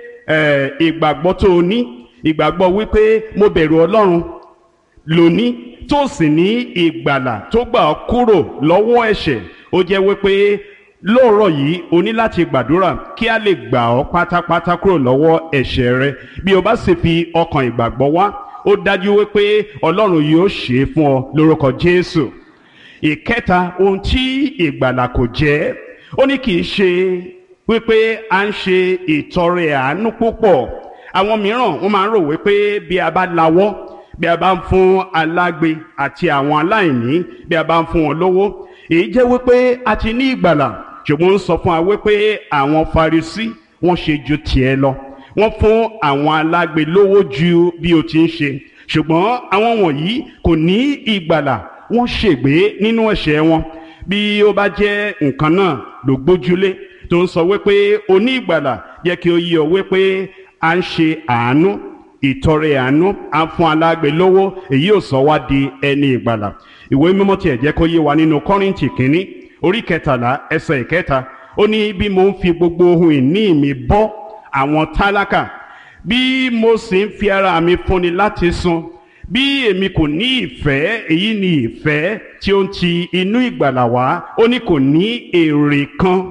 ìgbàgbọ́ tó o ní, ìgbàgbọ́ wípé mo bẹ̀rù Ọlọ́run lóní, tó sì ní ìgbàlà tó gbà ọ́ kúrò lọ́wọ́ ẹ̀ṣẹ̀, ó jẹ́ wípé lóòrọ̀ yìí o ní láti gbàdúrà kí a lè gbà ọ́ pátápátá kúrò lọ́wọ́ ẹ̀ṣẹ̀ rẹ. Bí o bá sì fi ọkàn ìgbàgbọ́ wá, ó dájú wípé Ọlọ́run yóò ṣe é fún ọ lórúkọ Jésù. Ìkẹta, ohun tí ìgbàlà kò jẹ́, ó ní kì í ṣe wípé a ń ṣe ìtọrẹ àánú púpọ̀. Àwọn mìíràn wọ́n máa ń rò wípé bí a bá lawọ́, bí a bá ń fún alágbe àti àwọn aláìní, bí a bá ń fún wọn lówó, èyí jẹ́ wípé a ti ní ìgbàlà. Ṣùgbọ́n ń sọ fún wa wípé àwọn Farisí wọ́n ṣe ju tiẹ̀ lọ, wọ́n fún àwọn alágbe lówó ju bí o ti ń ṣe. Ṣùgbọ́n àwọn wọ̀nyí kò ní ìgbàlà, wọ́n ṣègbé nínú ẹ̀ṣẹ̀ wọn. Bí ó bá jẹ́ nǹkan náà ló gbójúlé tó ń sọ wípé o ní ìgbàlà, jẹ́ kí ó yí ọ wípé à ń ṣe àánú, ìtọrẹ àánú, à ń fún alágbe lówó, èyí ò sọ wá di ẹni ìgbàlà. Ìwé mímọ́ tiẹ̀ jẹ́ kó yé wa nínú Kọ́ríńtì kínní orí kẹtàlá ẹsẹ̀ ìkẹta, ó ní bí mo ń fi gbogbo ohun ìní mi bọ́ àwọn tálákà, bí mo sì ń fi ara mi fúnni láti sun, bí èmi kò ní ìfẹ́, èyí ni ìfẹ́ tí ó ń ti inú ìgbàlà wá, ó ní kò ní èrè kan